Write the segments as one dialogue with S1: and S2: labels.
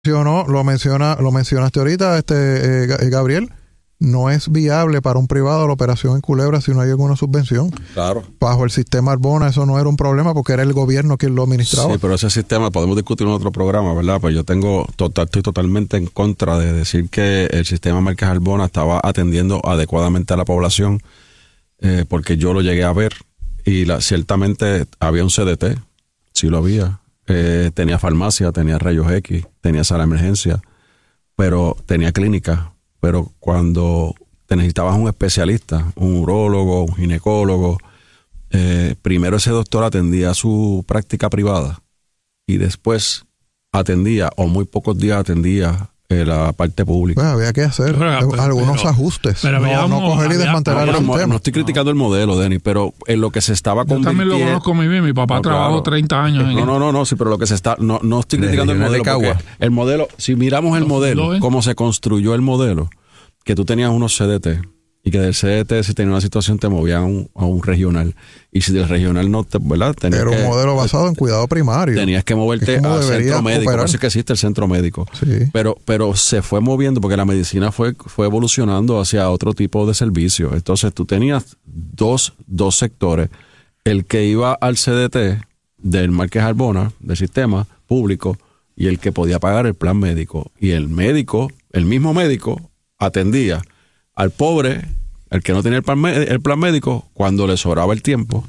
S1: Lo mencionaste ahorita, Gabriel. No es viable para un privado la operación en Culebra si no hay alguna subvención.
S2: Claro.
S1: Bajo el sistema Arbona eso no era un problema porque era el gobierno quien lo administraba.
S2: Sí, pero ese sistema podemos discutir en otro programa, ¿verdad? Pues yo estoy totalmente en contra de decir que el sistema Márquez Arbona estaba atendiendo adecuadamente a la población, porque yo lo llegué a ver y ciertamente había un CDT, sí lo había. Tenía farmacia, tenía rayos X, tenía sala de emergencia, pero tenía clínica. Pero cuando te necesitabas un especialista, un urólogo, un ginecólogo, primero ese doctor atendía su práctica privada y después atendía, o muy pocos días atendía la parte pública.
S1: Bueno, había que hacer algunos ajustes.
S3: Pero
S1: no coger y desmantelar el sistema.
S2: No estoy criticando el modelo, Denis, pero en lo que se estaba convirtiendo...
S3: Yo también lo conozco muy bien. Mi papá trabajó 30 años en
S2: No, sí, pero lo que se está... No estoy criticando el modelo, porque el modelo, si miramos el modelo, cómo se construyó el modelo, que tú tenías unos CDT, y que del CDT, si tenía una situación, te movían a un regional. Y si del regional no te, ¿verdad?
S1: Era un modelo basado en cuidado primario.
S2: Tenías que moverte al centro médico. Por eso es que existe el centro médico.
S1: Sí.
S2: Pero se fue moviendo porque la medicina fue evolucionando hacia otro tipo de servicio. Entonces tú tenías dos sectores. El que iba al CDT del Márquez Arbona, del sistema público, y el que podía pagar el plan médico. Y el mismo médico, atendía al pobre, el que no tenía el plan médico, cuando le sobraba el tiempo,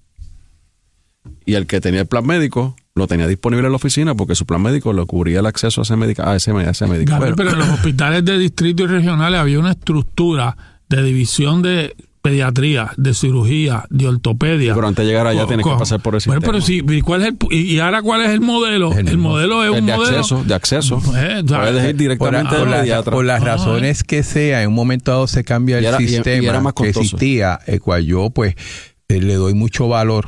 S2: y el que tenía el plan médico lo tenía disponible en la oficina porque su plan médico le cubría el acceso a ese médico.
S3: Pero en los hospitales de distrito y regionales había una estructura de división de pediatría, de cirugía, de ortopedia.
S2: Pero antes de llegar allá tienes que pasar por el sistema.
S3: Pero sí, ¿y ahora cuál es el modelo? El modelo es un modelo
S2: de acceso. Puedes ir directamente al pediatra.
S4: Por las razones que sea, en un momento dado se cambia el sistema que existía, el cual yo pues le doy mucho valor,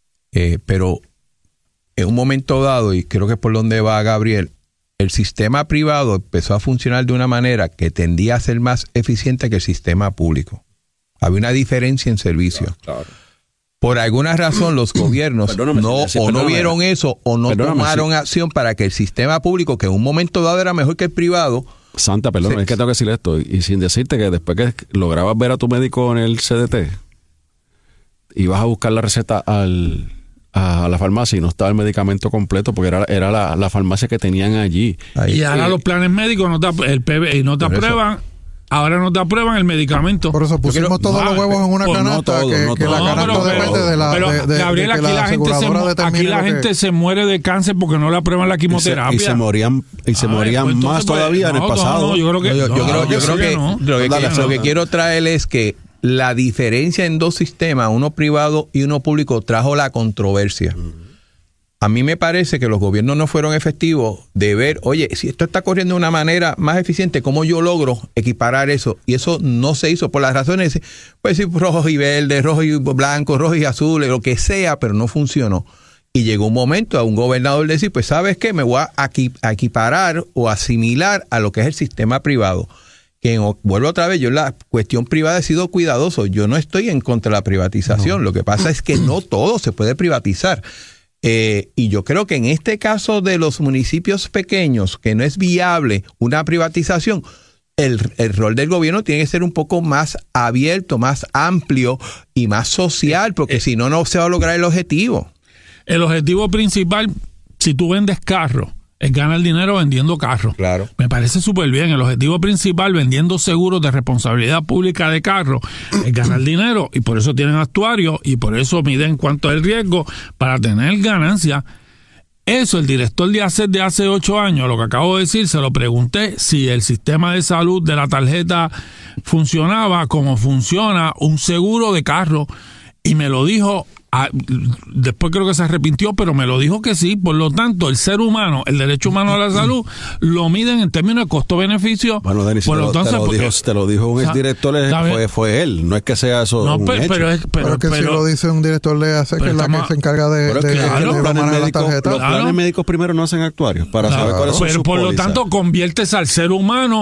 S4: pero en un momento dado, y creo que es por donde va Gabriel, el sistema privado empezó a funcionar de una manera que tendía a ser más eficiente que el sistema público. Había una diferencia en servicio. Claro. Por alguna razón los gobiernos no vieron eso o no tomaron acción para que el sistema público, que en un momento dado era mejor que el privado...
S2: Santa, perdón, es que tengo que decirle esto. Y sin decirte que después que lograbas ver a tu médico en el CDT, ibas a buscar la receta a la farmacia y no estaba el medicamento completo porque era la farmacia que tenían allí.
S3: Y ahora los planes médicos no te aprueban. Ahora no te aprueban el medicamento.
S1: Por eso pusimos todos los huevos en una canasta, que la canasta depende de la
S3: Gabriel, aquí la gente se muere de cáncer porque no le aprueban la quimioterapia.
S2: Y se morían más todavía en el pasado.
S4: Yo creo que lo que quiero traer es que la diferencia en dos sistemas, uno privado y uno público, trajo la controversia. A mí me parece que los gobiernos no fueron efectivos de ver, oye, si esto está corriendo de una manera más eficiente, ¿cómo yo logro equiparar eso? Y eso no se hizo por las razones, pues sí, rojo y verde, rojo y blanco, rojo y azul, lo que sea, pero no funcionó. Y llegó un momento a un gobernador decir, pues ¿sabes qué? Me voy a equiparar o asimilar a lo que es el sistema privado. Que vuelvo otra vez, yo en la cuestión privada he sido cuidadoso. Yo no estoy en contra de la privatización. Lo que pasa es que no todo se puede privatizar. Y yo creo que en este caso de los municipios pequeños, que no es viable una privatización, el rol del gobierno tiene que ser un poco más abierto, más amplio y más social, porque si no, no se va a lograr el objetivo.
S3: El objetivo principal, si tú vendes carros, es ganar dinero vendiendo carros.
S4: Claro.
S3: Me parece súper bien. El objetivo principal, vendiendo seguros de responsabilidad pública de carros, es ganar dinero. Y por eso tienen actuarios y por eso miden cuánto es el riesgo para tener ganancia. Eso, el director de ACET de hace 8 años, lo que acabo de decir, se lo pregunté si el sistema de salud de la tarjeta funcionaba como funciona un seguro de carro. Y me lo dijo... después creo que se arrepintió, pero me lo dijo que sí. Por lo tanto, el ser humano, el derecho humano a la salud, lo miden en términos de costo-beneficio.
S2: Bueno, Denis, te lo dijo un exdirector, fue él, no es que sea eso. No,
S1: pero que si lo dice un director de ACET, que es la que se encarga de
S2: los planes médicos primero no hacen actuarios para saber cuáles son sus
S3: por lo tanto, conviertes al ser humano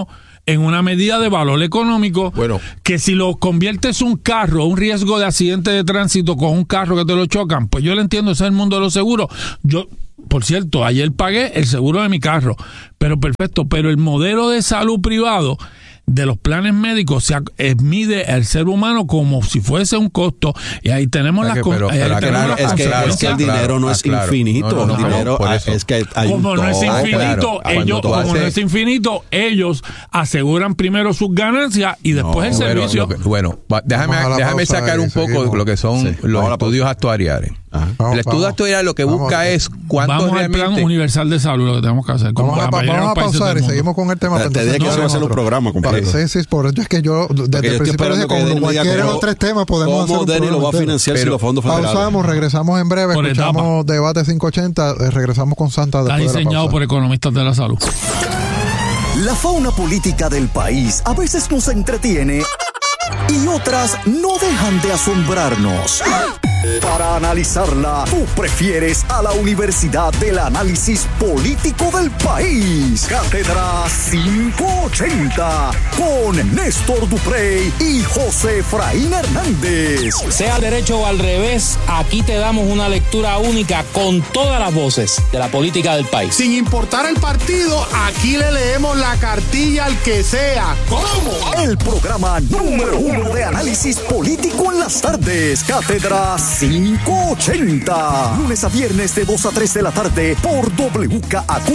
S3: en una medida de valor económico, que si lo conviertes un carro, un riesgo de accidente de tránsito con un carro que te lo chocan, pues yo lo entiendo, ese es el mundo de los seguros. Yo, por cierto, ayer pagué el seguro de mi carro, pero perfecto, pero el modelo de salud privado de los planes médicos se mide el ser humano como si fuese un costo, y ahí tenemos las consecuencias.
S2: Es que el dinero no es infinito. El dinero es que hay
S3: como no es infinito, ellos aseguran primero sus ganancias y después el servicio.
S4: Déjame sacar un poco lo que son los estudios actuariales. El estudio actuarial lo que busca es cuánto
S3: vamos
S4: realmente...
S3: al plan universal de salud, lo que tenemos que hacer.
S1: Vamos a pausar y seguimos con el tema.
S2: Te dije que vamos a hacer un programa completo.
S1: Sí, por eso es que yo desde el principio dije con cualquiera de los tres temas podemos hacer un programa.
S2: ¿Cómo Denny lo va a financiar si los fondos federales?
S1: Pausamos, regresamos en breve, escuchamos Debate 580, regresamos con Santa después de la pausa.
S3: Está diseñado por economistas de la salud.
S5: La fauna política del país a veces nos entretiene y otras no dejan de asombrarnos. Para analizarla, tú prefieres a la Universidad del Análisis Político del País. Cátedra 580 con Néstor Duprey y José Efraín Hernández.
S6: Sea al derecho o al revés, aquí te damos una lectura única con todas las voces de la política del país.
S7: Sin importar el partido, aquí le leemos la cartilla al que sea. ¿Cómo?
S5: El programa número 1 de análisis político en las tardes. Cátedra 580. Lunes a viernes de 2 a 3 de la tarde por WKAQ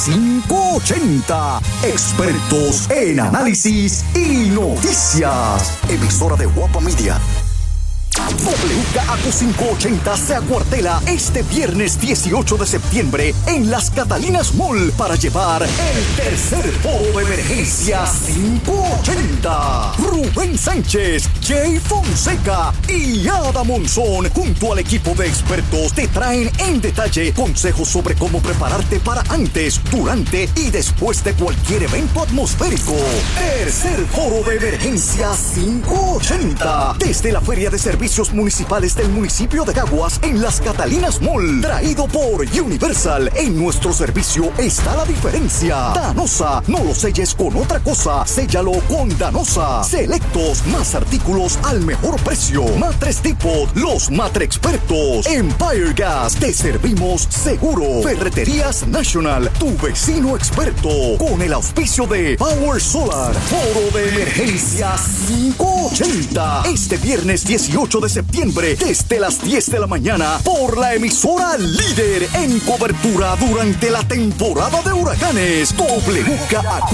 S5: 580. Expertos en análisis y noticias. Emisora de Guapa Media. WKAQ 580 se acuartela este viernes 18 de septiembre en Las Catalinas Mall para llevar el tercer foro de emergencia 580. Rubén Sánchez, Jay Fonseca y Ada Monzón junto al equipo de expertos te traen en detalle consejos sobre cómo prepararte para antes, durante y después de cualquier evento atmosférico. Tercer foro de emergencia 580 desde la Feria de Servicios Municipales del municipio de Caguas en Las Catalinas Mall, traído por Universal. En nuestro servicio está la diferencia. Danosa, no lo selles con otra cosa, séllalo con Danosa. Selectos, más artículos al mejor precio. Matres Depot, los Matre Expertos. Empire Gas, te servimos seguro. Ferreterías National, tu vecino experto. Con el auspicio de Power Solar. Foro de emergencia 580 este viernes 18 de septiembre desde las 10 de la mañana por la emisora líder en cobertura durante la temporada de huracanes. WKAQ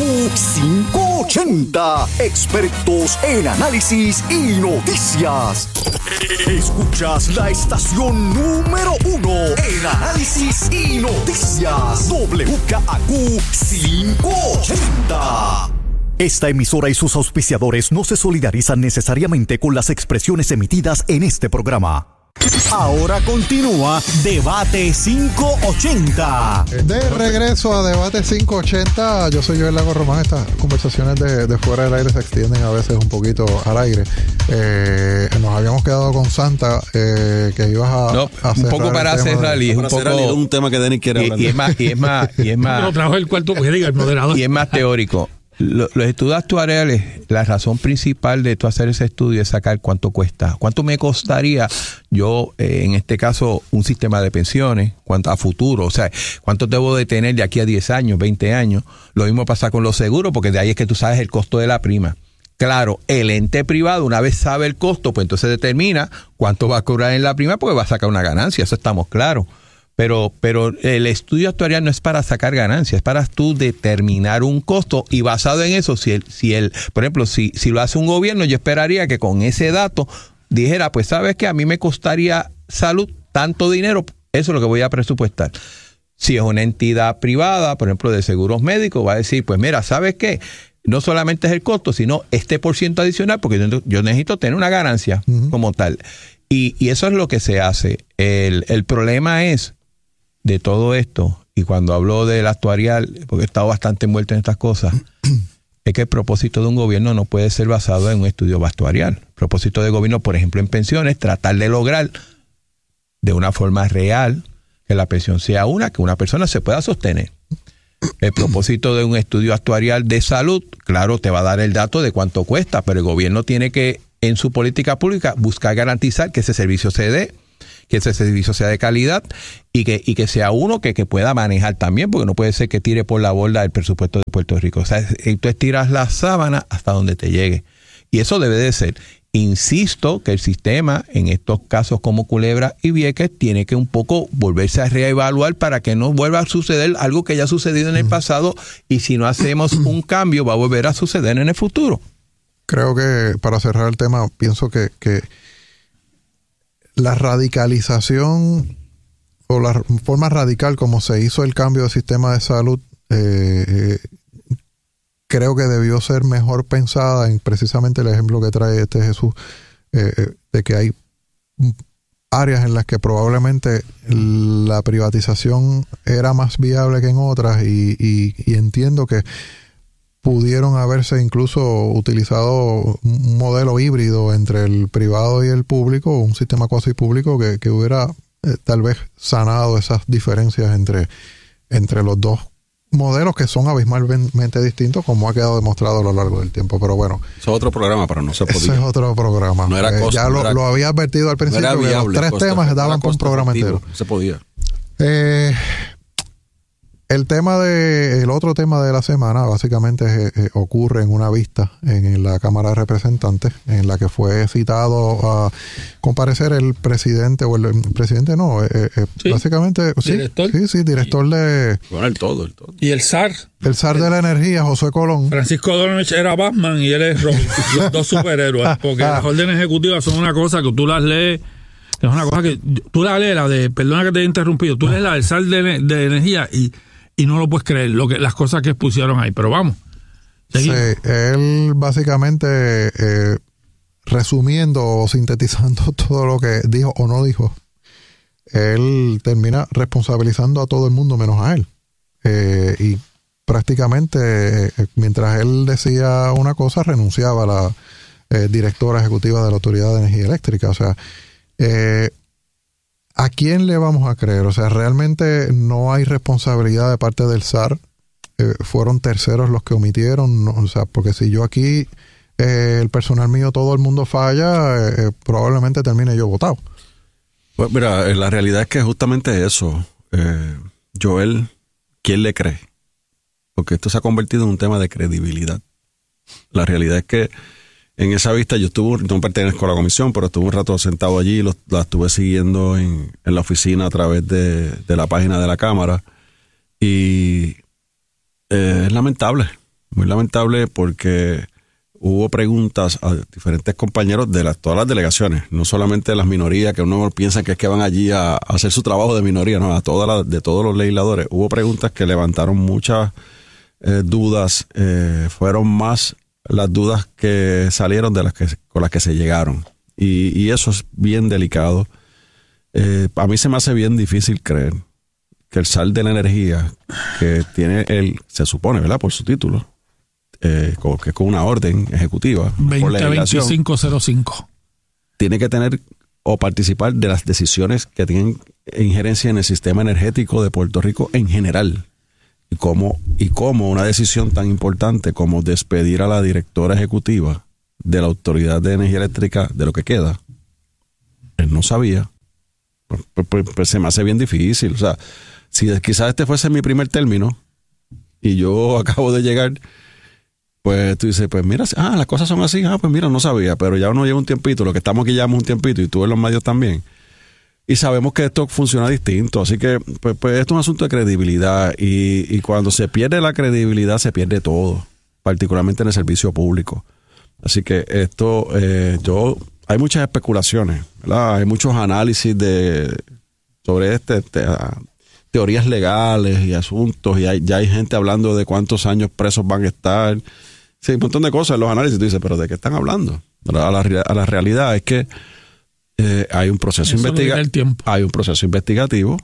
S5: 580. Expertos en análisis y noticias. Escuchas la estación número 1 en análisis y noticias. WKAQ 580. Esta emisora y sus auspiciadores no se solidarizan necesariamente con las expresiones emitidas en este programa. Ahora continúa Debate 580.
S1: De regreso a Debate 580, yo soy Joel Lago Román. Estas conversaciones de fuera del aire se extienden a veces un poquito al aire. Nos habíamos quedado con Santa, que ibas a
S4: un poco para cerrar y es un poco
S2: un tema que Denny quiere hablar.
S4: Y es más
S3: lo trajo el cuarto porque diga el moderador.
S4: Y es más teórico. Los estudios actuariales, la razón principal de tú hacer ese estudio es sacar cuánto cuesta. ¿Cuánto me costaría yo, en este caso, un sistema de pensiones? ¿Cuánto a futuro? O sea, ¿cuánto debo de tener de aquí a 10 años, 20 años? Lo mismo pasa con los seguros, porque de ahí es que tú sabes el costo de la prima. Claro, el ente privado, una vez sabe el costo, pues entonces determina cuánto va a cobrar en la prima, porque va a sacar una ganancia, eso estamos claros. Pero el estudio actuarial no es para sacar ganancias, es para tú determinar un costo y basado en eso, por ejemplo, si lo hace un gobierno, yo esperaría que con ese dato dijera, pues sabes que a mí me costaría salud tanto dinero, eso es lo que voy a presupuestar. Si es una entidad privada, por ejemplo, de seguros médicos, va a decir, pues mira, ¿sabes qué? No solamente es el costo, sino este % adicional, porque yo necesito tener una ganancia como tal. Y eso es lo que se hace. El problema es de todo esto, y cuando hablo del actuarial, porque he estado bastante envuelto en estas cosas, es que el propósito de un gobierno no puede ser basado en un estudio actuarial. El propósito de gobierno, por ejemplo, en pensiones, tratar de lograr de una forma real que la pensión sea que una persona se pueda sostener. El propósito de un estudio actuarial de salud, claro, te va a dar el dato de cuánto cuesta, pero el gobierno tiene que, en su política pública, buscar garantizar que ese servicio se dé, que ese servicio sea de calidad y que sea uno que pueda manejar también, porque no puede ser que tire por la borda el presupuesto de Puerto Rico. O sea, tú estiras la sábana hasta donde te llegue. Y eso debe de ser. Insisto que el sistema, en estos casos como Culebra y Vieques, tiene que un poco volverse a reevaluar para que no vuelva a suceder algo que ya ha sucedido en el pasado, y si no hacemos un cambio va a volver a suceder en el futuro.
S1: Creo que, para cerrar el tema, pienso que la radicalización o la forma radical como se hizo el cambio del sistema de salud, creo que debió ser mejor pensada en precisamente el ejemplo que trae Jesús, de que hay áreas en las que probablemente la privatización era más viable que en otras, y entiendo que pudieron haberse incluso utilizado un modelo híbrido entre el privado y el público, un sistema cuasi público que hubiera tal vez sanado esas diferencias entre los dos modelos, que son abismalmente distintos, como ha quedado demostrado a lo largo del tiempo. Pero bueno,
S2: eso es otro programa, pero no se podía.
S1: Ese es otro programa.
S2: No era costo,
S1: ya lo había advertido al principio, no viable, que los tres temas daban por un programa entero.
S2: Se podía.
S1: El otro tema de la semana básicamente ocurre en una vista en la Cámara de Representantes, en la que fue citado a comparecer el presidente, o el presidente no, sí, básicamente, director. Director de...
S2: Bueno, el todo.
S3: Y el SAR.
S1: El SAR de la Energía, José Colón.
S3: Francisco Donovich era Batman y él es Robin, los dos superhéroes, porque las órdenes ejecutivas son una cosa que tú las lees. Es una cosa que tú la lees, perdona que te haya interrumpido, tú lees la del SAR de Energía y no lo puedes creer, las cosas que expusieron ahí, pero vamos. Seguimos.
S1: Sí, él básicamente, resumiendo o sintetizando todo lo que dijo o no dijo, él termina responsabilizando a todo el mundo menos a él. Y prácticamente, mientras él decía una cosa, renunciaba a la directora ejecutiva de la Autoridad de Energía Eléctrica. O sea, ¿a quién le vamos a creer? O sea, realmente no hay responsabilidad de parte del SAR. Fueron terceros los que omitieron. O sea, porque si yo aquí, el personal mío, todo el mundo falla, probablemente termine yo votado.
S2: Pues mira, la realidad es que justamente eso, Joel, ¿quién le cree? Porque esto se ha convertido en un tema de credibilidad. La realidad es que en esa vista yo no pertenezco a la comisión, pero estuve un rato sentado allí y la estuve siguiendo en la oficina a través de la página de la Cámara. Y es lamentable, muy lamentable, porque hubo preguntas a diferentes compañeros de todas las delegaciones, no solamente de las minorías, que uno piensa que es que van allí a hacer su trabajo de minoría, no, de todos los legisladores. Hubo preguntas que levantaron muchas dudas, fueron más las dudas que salieron con las que se llegaron, y eso es bien delicado. A mí se me hace bien difícil creer que el SAR de la Energía, que tiene se supone, ¿verdad?, por su título, que es con una orden ejecutiva
S3: 202505,
S2: tiene que tener o participar de las decisiones que tienen injerencia en el sistema energético de Puerto Rico en general. Y cómo una decisión tan importante como despedir a la directora ejecutiva de la Autoridad de Energía Eléctrica, de lo que queda, él no sabía. Pues se me hace bien difícil. O sea, si quizás este fuese mi primer término y yo acabo de llegar, pues tú dices, pues mira, las cosas son así, pues mira, no sabía, pero ya uno lleva un tiempito, lo que estamos aquí llevamos un tiempito, y tú en los medios también. Y sabemos que esto funciona distinto, así que pues esto es un asunto de credibilidad, y cuando se pierde la credibilidad se pierde todo, particularmente en el servicio público. Así que esto, hay muchas especulaciones, ¿verdad? Hay muchos análisis sobre teorías legales y asuntos, y ya hay gente hablando de cuántos años presos van a estar. Sí, un montón de cosas en los análisis. Tú dices, ¿pero de qué están hablando? A la realidad es que hay un proceso investigativo.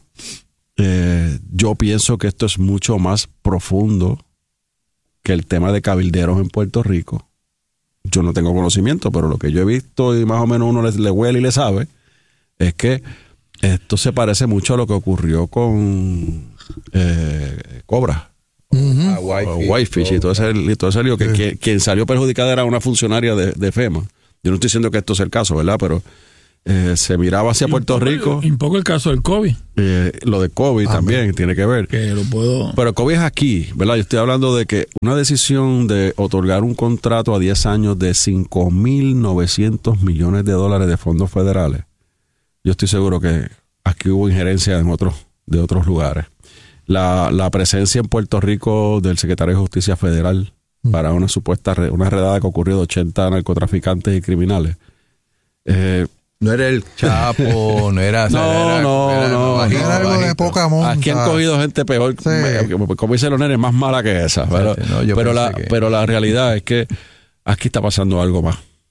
S2: Yo pienso que esto es mucho más profundo que el tema de cabilderos en Puerto Rico. Yo no tengo conocimiento, pero lo que yo he visto y más o menos uno le huele y le sabe, es que esto se parece mucho a lo que ocurrió con Cobra, a Whitefish y todo ese lío, que quien salió perjudicada era una funcionaria de FEMA. Yo no estoy diciendo que esto sea el caso, ¿verdad? Pero se miraba hacia Puerto Rico.
S3: Un poco el caso del COVID.
S2: Lo de COVID también tiene que ver.
S3: Que lo puedo...
S2: Pero COVID es aquí, ¿verdad? Yo estoy hablando de que una decisión de otorgar un contrato a 10 años de $5,900 millones de fondos federales. Yo estoy seguro que aquí hubo injerencia de otros lugares. La presencia en Puerto Rico del secretario de Justicia Federal para una redada que ocurrió de 80 narcotraficantes y criminales.
S4: No era el Chapo, no era...
S2: No.
S1: Era algo de poca monta.
S2: Aquí han cogido gente peor, como dicen los nenes, más mala que esa. Pero la realidad es que aquí está pasando algo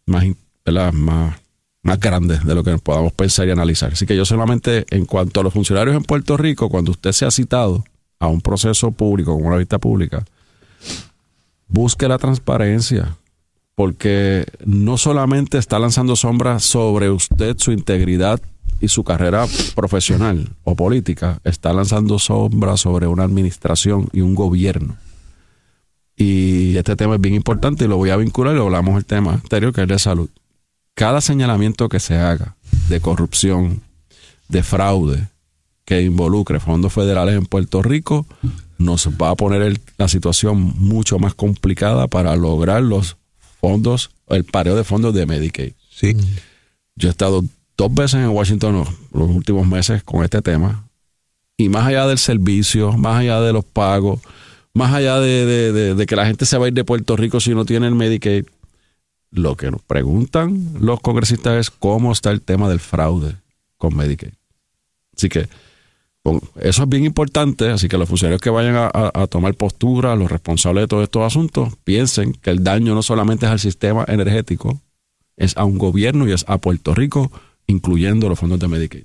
S2: más grande de lo que podamos pensar y analizar. Así que yo solamente, en cuanto a los funcionarios en Puerto Rico, cuando usted sea citado a un proceso público, como una vista pública, busque la transparencia, porque no solamente está lanzando sombras sobre usted, su integridad y su carrera profesional o política, está lanzando sombras sobre una administración y un gobierno. Y este tema es bien importante y lo voy a vincular, y lo hablamos el tema anterior, que es de salud. Cada señalamiento que se haga de corrupción, de fraude, que involucre fondos federales en Puerto Rico, nos va a poner la situación mucho más complicada para lograr los fondos, el pareo de fondos de Medicaid.
S4: Sí.
S2: Yo he estado 2 veces en Washington los últimos meses con este tema, y más allá del servicio, más allá de los pagos, más allá de que la gente se va a ir de Puerto Rico si no tiene el Medicaid, lo que nos preguntan los congresistas es cómo está el tema del fraude con Medicaid. Así que eso es bien importante, así que los funcionarios que vayan a tomar postura, los responsables de todos estos asuntos, piensen que el daño no solamente es al sistema energético, es a un gobierno y es a Puerto Rico, incluyendo los fondos de Medicaid.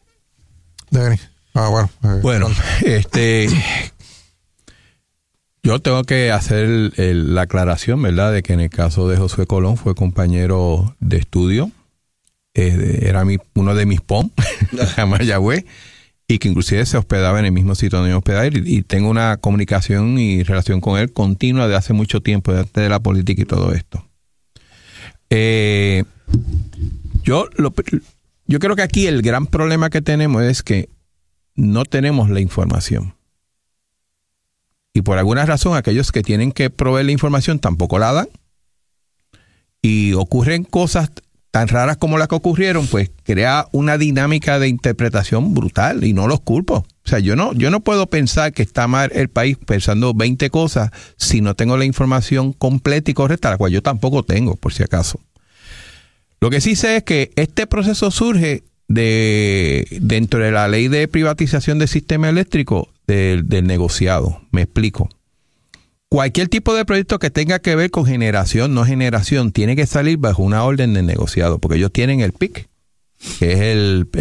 S4: Bueno, yo tengo que hacer la aclaración, ¿verdad?, de que en el caso de Josué Colón fue compañero de estudio, era uno de mis POM, a Mayagüez, y que inclusive se hospedaba en el mismo sitio donde yo hospedaba, y tengo una comunicación y relación con él continua de hace mucho tiempo, antes de la política y todo esto. Yo creo que aquí el gran problema que tenemos es que no tenemos la información. Y por alguna razón aquellos que tienen que proveer la información tampoco la dan. Y ocurren cosas tan raras como las que ocurrieron, pues crea una dinámica de interpretación brutal, y no los culpo. O sea, yo no puedo pensar que está mal el país pensando 20 cosas si no tengo la información completa y correcta, la cual yo tampoco tengo, por si acaso. Lo que sí sé es que este proceso surge dentro de la ley de privatización del sistema eléctrico del negociado. Me explico. Cualquier tipo de proyecto que tenga que ver con generación, no generación, tiene que salir bajo una orden de negociado, porque ellos tienen el PIC, que es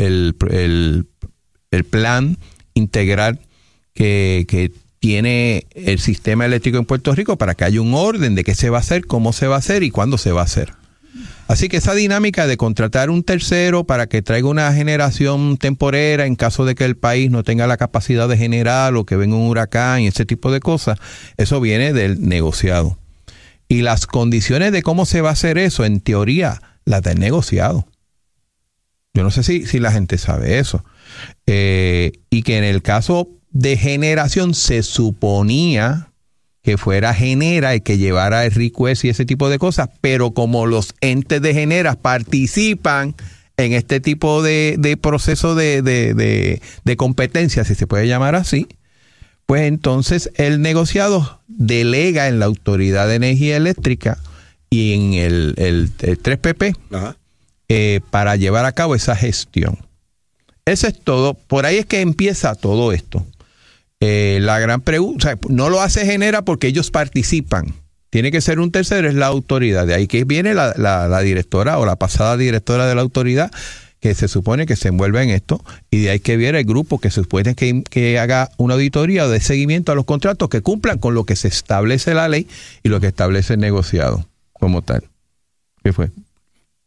S4: el plan integral que tiene el sistema eléctrico en Puerto Rico, para que haya un orden de qué se va a hacer, cómo se va a hacer y cuándo se va a hacer. Así que esa dinámica de contratar un tercero para que traiga una generación temporera en caso de que el país no tenga la capacidad de generar, o que venga un huracán y ese tipo de cosas, eso viene del negociado. Y las condiciones de cómo se va a hacer eso, en teoría, las del negociado. Yo no sé si la gente sabe eso. Y que en el caso de generación se suponía que fuera Genera el que llevara el request y ese tipo de cosas, pero como los entes de Genera participan en este tipo de proceso de competencia, si se puede llamar así, pues entonces el negociado delega en la Autoridad de Energía Eléctrica y en el 3PP para llevar a cabo esa gestión. Eso es todo. Por ahí es que empieza todo esto. La gran pregunta, o sea, no lo hace Genera porque ellos participan. Tiene que ser un tercero, es la autoridad. De ahí que viene la directora o la pasada directora de la autoridad, que se supone que se envuelve en esto, y de ahí que viene el grupo que se supone que haga una auditoría de seguimiento a los contratos que cumplan con lo que se establece la ley y lo que establece el negociado como tal. ¿Qué fue?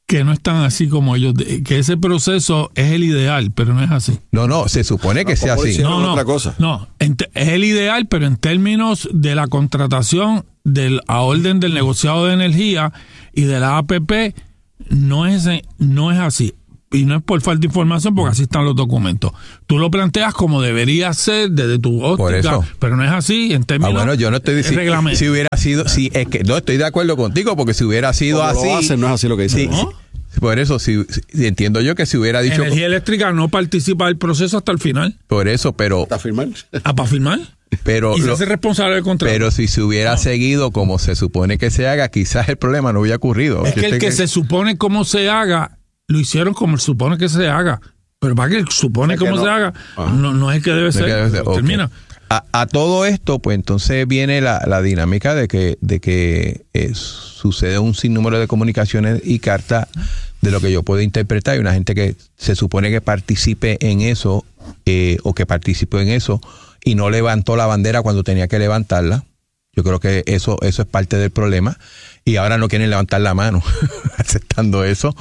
S3: que no están así como ellos, que ese proceso es el ideal, pero no es así.
S4: No, se supone que sea así.
S3: No,
S2: otra cosa.
S3: No, es el ideal, pero en términos de la contratación a orden del negociado de energía y de la APP, no es así. Y no es por falta de información, porque así están los documentos. Tú lo planteas como debería ser desde tu óptica, pero no es así en términos.
S4: Bueno, yo no estoy diciendo si hubiera sido, es que no estoy de acuerdo contigo, porque si hubiera sido así,
S2: lo hacen, no es así lo que dicen.
S4: Sí, por eso, si entiendo yo que si hubiera dicho
S3: Energía Eléctrica no participa del proceso hasta el final.
S4: Por eso, pero
S2: ¿Para firmar?
S3: ¿Para firmar?
S4: Pero
S3: y se hace responsable del contrato.
S4: Pero si se hubiera seguido como se supone que se haga, quizás el problema no hubiera ocurrido.
S3: Es que el que se supone cómo se haga, lo hicieron como se supone que se haga. Pero para que el supone cómo se haga, no es el que debe ser. Termina.
S4: A todo esto, pues entonces viene la dinámica de que sucede un sinnúmero de comunicaciones y cartas de lo que yo puedo interpretar. Hay una gente que se supone que participe en eso o que participó en eso y no levantó la bandera cuando tenía que levantarla. Yo creo que eso es parte del problema. Y ahora no quieren levantar la mano aceptando eso.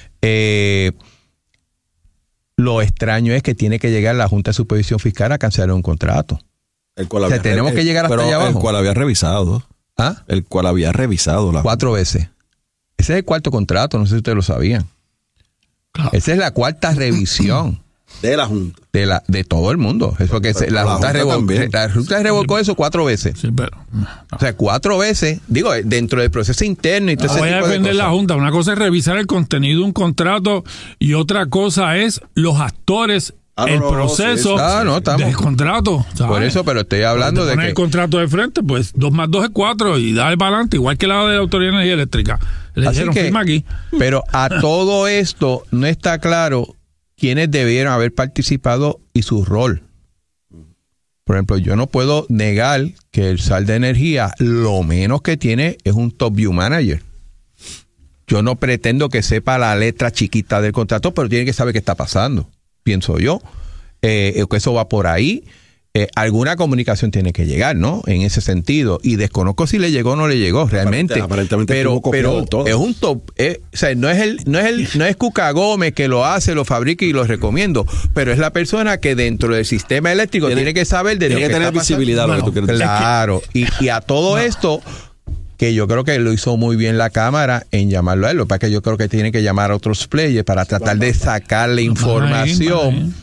S4: Lo extraño es que tiene que llegar la Junta de Supervisión Fiscal a cancelar un contrato.
S2: El cual
S4: tenemos que llegar hasta allá abajo.
S2: El cual había revisado.
S4: ¿Ah?
S2: El cual había revisado. 4
S4: veces. Ese es el cuarto contrato, no sé si ustedes lo sabían. Claro. Esa es la cuarta revisión.
S2: De la Junta.
S4: De todo el mundo. Eso que la Junta revolcó eso 4 veces.
S3: Sí, pero,
S4: no. O sea, 4 veces, digo, dentro del proceso interno y todo ese
S3: tipo de cosas. Voy a defender la Junta. Una cosa es revisar el contenido de un contrato y otra cosa es los actores, proceso del contrato. ¿sabes?
S4: Por eso, pero estoy hablando de que
S3: el contrato de frente, pues 2 más 2 es 4 y dale para adelante, igual que la de la Autoridad de Energía Eléctrica. Le dijeron, firma aquí.
S4: Pero a todo esto no está claro quiénes debieron haber participado y su rol. Por ejemplo, yo no puedo negar que el SAL de Energía lo menos que tiene es un top view manager. Yo no pretendo que sepa la letra chiquita del contrato, pero tiene que saber qué está pasando, pienso yo. Que eso va por ahí. Alguna comunicación tiene que llegar, ¿no? En ese sentido. Y desconozco si le llegó o no le llegó realmente.
S2: Aparentemente
S4: pero es un top. O sea, no es Cuca Gómez que lo hace, lo fabrica y lo recomiendo. Pero es la persona que dentro del sistema eléctrico tiene que saber de lo que
S2: tener
S4: está
S2: visibilidad.
S4: Lo que tú quieres decir. Claro. Y a todo esto, que yo creo que lo hizo muy bien la Cámara en llamarlo a él. Lo que pasa es que yo creo que tiene que llamar a otros players para tratar de sacarle información.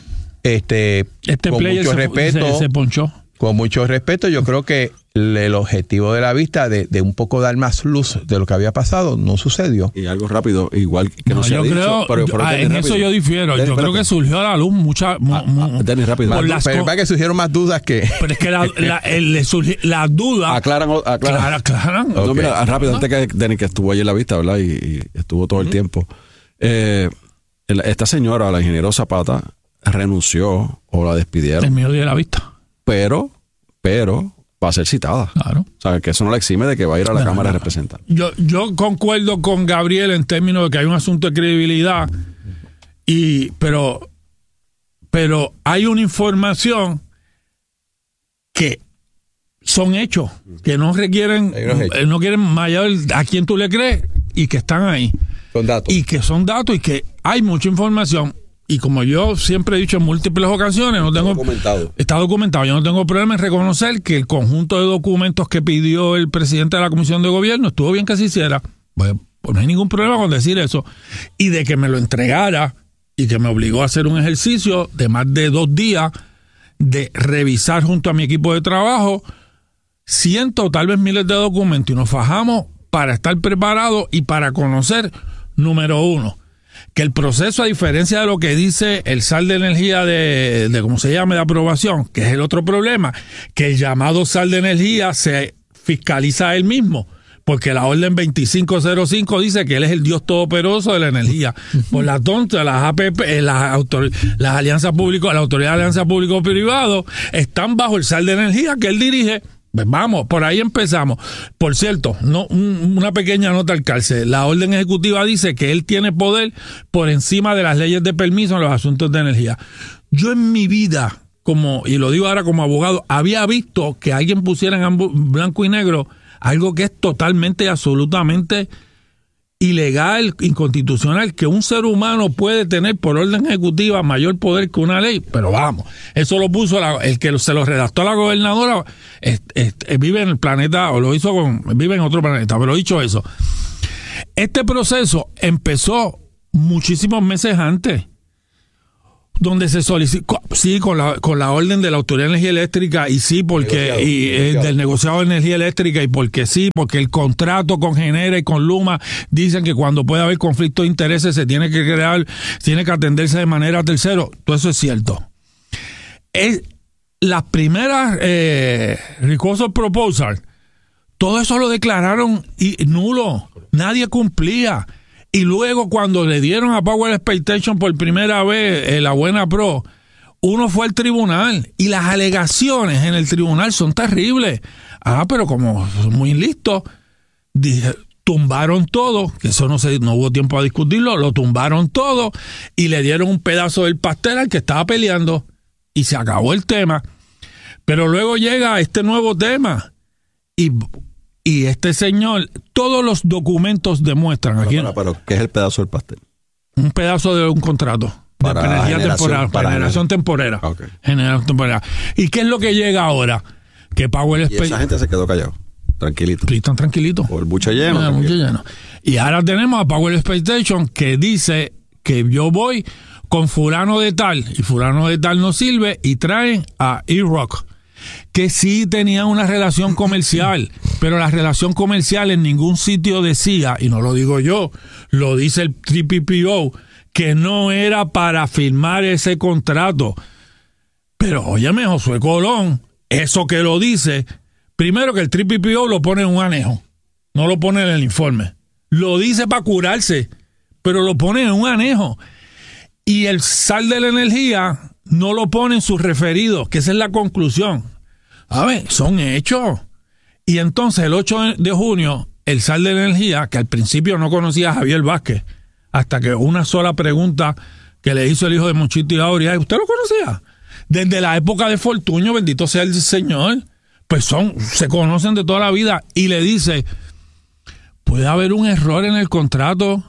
S4: Con mucho respeto,
S3: se ponchó.
S4: Con mucho respeto, yo creo que el objetivo de la vista de un poco dar más luz de lo que había pasado no sucedió.
S2: Y algo rápido, igual que no se ha dicho.
S3: Pero en eso yo difiero. Yo creo que surgió a la luz
S2: Denny, rápido.
S4: Pero es para que surgieron más dudas que...
S3: Pero es que las dudas...
S2: Aclaran.
S3: Okay.
S2: No, mira, rápido, antes que Denny, que estuvo allí en la vista, ¿verdad? Y estuvo todo el tiempo. Esta señora, la ingeniera Zapata, renunció o la despidieron.
S3: El mío de la vista.
S2: Pero va a ser citada.
S3: Claro.
S2: O sea, que eso no la exime de que va a ir a la Cámara de Representantes.
S3: Yo concuerdo con Gabriel en términos de que hay un asunto de credibilidad, pero hay una información que son hechos, que no requieren, no quieren mallar a quien tú le crees y que están ahí.
S4: Son datos.
S3: Y que son datos y que hay mucha información. Y como yo siempre he dicho en múltiples ocasiones, está documentado. Yo no tengo problema en reconocer que el conjunto de documentos que pidió el presidente de la Comisión de Gobierno estuvo bien que se hiciera. Pues no hay ningún problema con decir eso. Y de que me lo entregara y que me obligó a hacer un ejercicio de más de 2 días de revisar junto a mi equipo de trabajo cientos o tal vez miles de documentos y nos fajamos para estar preparados y para conocer, número 1, que el proceso, a diferencia de lo que dice el SAL de Energía de ¿cómo se llama?, de aprobación, que es el otro problema, que el llamado SAL de Energía se fiscaliza a él mismo, porque la orden 2505 dice que él es el Dios todopoderoso de la energía. Por la tonta, las APP, las alianzas públicas, la Autoridad de Alianza Público-Privado están bajo el SAL de Energía que él dirige. Pues vamos, por ahí empezamos. Por cierto, una pequeña nota al calce. La orden ejecutiva dice que él tiene poder por encima de las leyes de permiso en los asuntos de energía. Yo en mi vida, y lo digo ahora como abogado, había visto que alguien pusiera en blanco y negro algo que es totalmente y absolutamente ilegal, inconstitucional, que un ser humano puede tener por orden ejecutiva mayor poder que una ley. Pero vamos, eso lo puso el que se lo redactó a la gobernadora, vive en el planeta, o lo hizo vive en otro planeta, pero dicho eso, este proceso empezó muchísimos meses antes, donde se solicitó, sí, con la orden de la Autoridad de Energía Eléctrica, y sí, porque del negociado de energía eléctrica, y porque sí, porque el contrato con Genera y con Luma dicen que cuando puede haber conflicto de intereses se tiene que tiene que atenderse de manera tercero. Todo eso es cierto. Las primeras recursos proposal, todo eso lo declararon nulo, nadie cumplía. Y luego cuando le dieron a Power Exploitation por primera vez la buena pro, uno fue al tribunal y las alegaciones en el tribunal son terribles. Pero como son muy listos, tumbaron todo, que eso no hubo tiempo a discutirlo, lo tumbaron todo y le dieron un pedazo del pastel al que estaba peleando y se acabó el tema. Pero luego llega este nuevo tema y este señor, todos los documentos demuestran aquí.
S2: Pero ¿qué es el pedazo del pastel?
S3: Un pedazo de un contrato
S2: para
S3: energía temporal, para generación temporera.
S2: Okay.
S3: Generación temporera. ¿Y qué es lo que llega ahora? Que Power
S2: y esa gente se quedó callado, tranquilito.
S3: Sí, están tranquilitos.
S2: O el buche lleno.
S3: Y ahora tenemos a Power Exploitation que dice que yo voy con fulano de tal y fulano de tal no sirve, y traen a E-Rock, que sí tenía una relación comercial, pero la relación comercial en ningún sitio decía, y no lo digo yo, lo dice el TPPO, que no era para firmar ese contrato. Pero óyeme, Josué Colón, eso que lo dice, primero que el TPPO lo pone en un anejo, no lo pone en el informe, lo dice para curarse, pero lo pone en un anejo. Y el SAL de la energía no lo pone en sus referidos, que esa es la conclusión. A ver, son hechos. Y entonces el 8 de junio, el SAL de la energía, que al principio no conocía a Javier Vázquez, hasta que una sola pregunta que le hizo el hijo de Monchito y Aurea, ¿usted lo conocía? Desde la época de Fortuño, bendito sea el Señor, pues se conocen de toda la vida, y le dice, ¿puede haber un error en el contrato?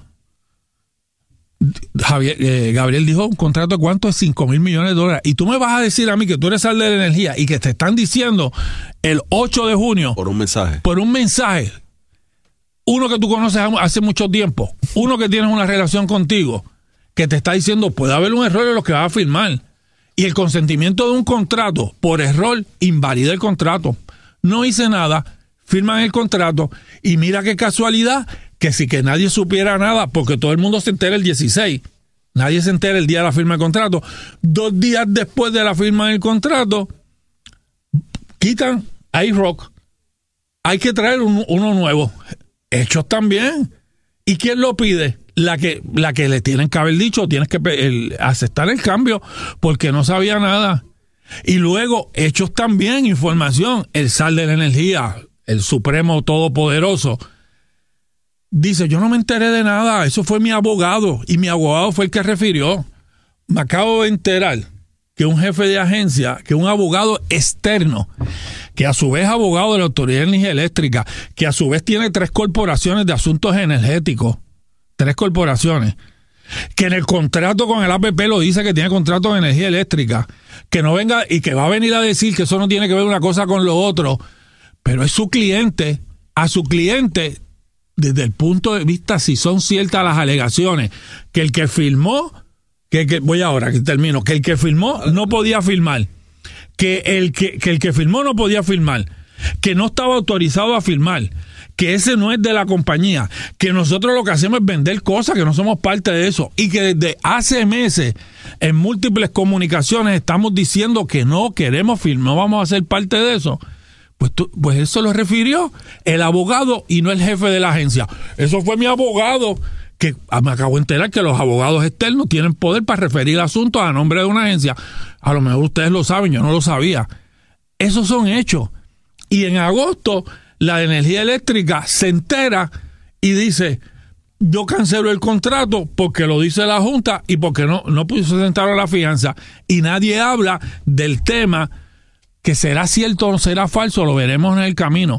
S3: Gabriel dijo, ¿un contrato de cuánto? Es $5,000 millones. Y tú me vas a decir a mí que tú eres SAL de la energía y que te están diciendo el 8 de junio
S2: por un mensaje, uno que tú conoces hace mucho tiempo, uno que tienes una relación contigo, que te está diciendo puede haber un error en lo que vas a firmar, y el consentimiento de un contrato por error invalida el contrato. No hice nada, firman el contrato, y mira qué casualidad que sí, que nadie supiera nada, porque todo el mundo se entera el 16. Nadie se entera el día de la firma del contrato. 2 días después de la firma del contrato, quitan a E-Rock. Hay que traer uno nuevo. Hechos también. ¿Y quién lo pide? La que le tienen que haber dicho, tienes que aceptar el cambio, porque no sabía nada. Y luego, hechos también, información. El SAL de la energía, el Supremo Todopoderoso, dice, yo no me enteré de nada, eso fue mi abogado, y mi abogado fue el que refirió. Me acabo de enterar que un jefe de agencia, que un abogado externo, que a su vez es abogado de la Autoridad de Energía Eléctrica, que a su vez tiene 3 corporaciones de asuntos energéticos, 3 corporaciones, que en el contrato con el APP lo dice que tiene contrato de energía eléctrica, que no venga y que va a venir a decir que eso no tiene que ver una cosa con lo otro, pero es su cliente. A su cliente, desde el punto de vista, si son ciertas las alegaciones, que el que firmó, que el que firmó no podía firmar, que el que firmó no podía firmar, que no estaba autorizado a firmar, que ese no es de la compañía, que nosotros lo que hacemos es vender cosas, que no somos parte de eso, y que desde hace meses en múltiples comunicaciones estamos diciendo que no queremos firmar, no vamos a ser parte de eso. Pues eso lo refirió el abogado y no el jefe de la agencia. Eso fue mi abogado, que me acabo de enterar que los abogados externos tienen poder para referir asuntos a nombre de una agencia. A lo mejor ustedes lo saben, yo no lo sabía. Esos son hechos. Y en agosto, la de energía eléctrica se entera y dice, yo cancelo el contrato porque lo dice la Junta y porque no presentaron la fianza. Y nadie habla del tema, que será cierto o no será falso, lo veremos en el camino.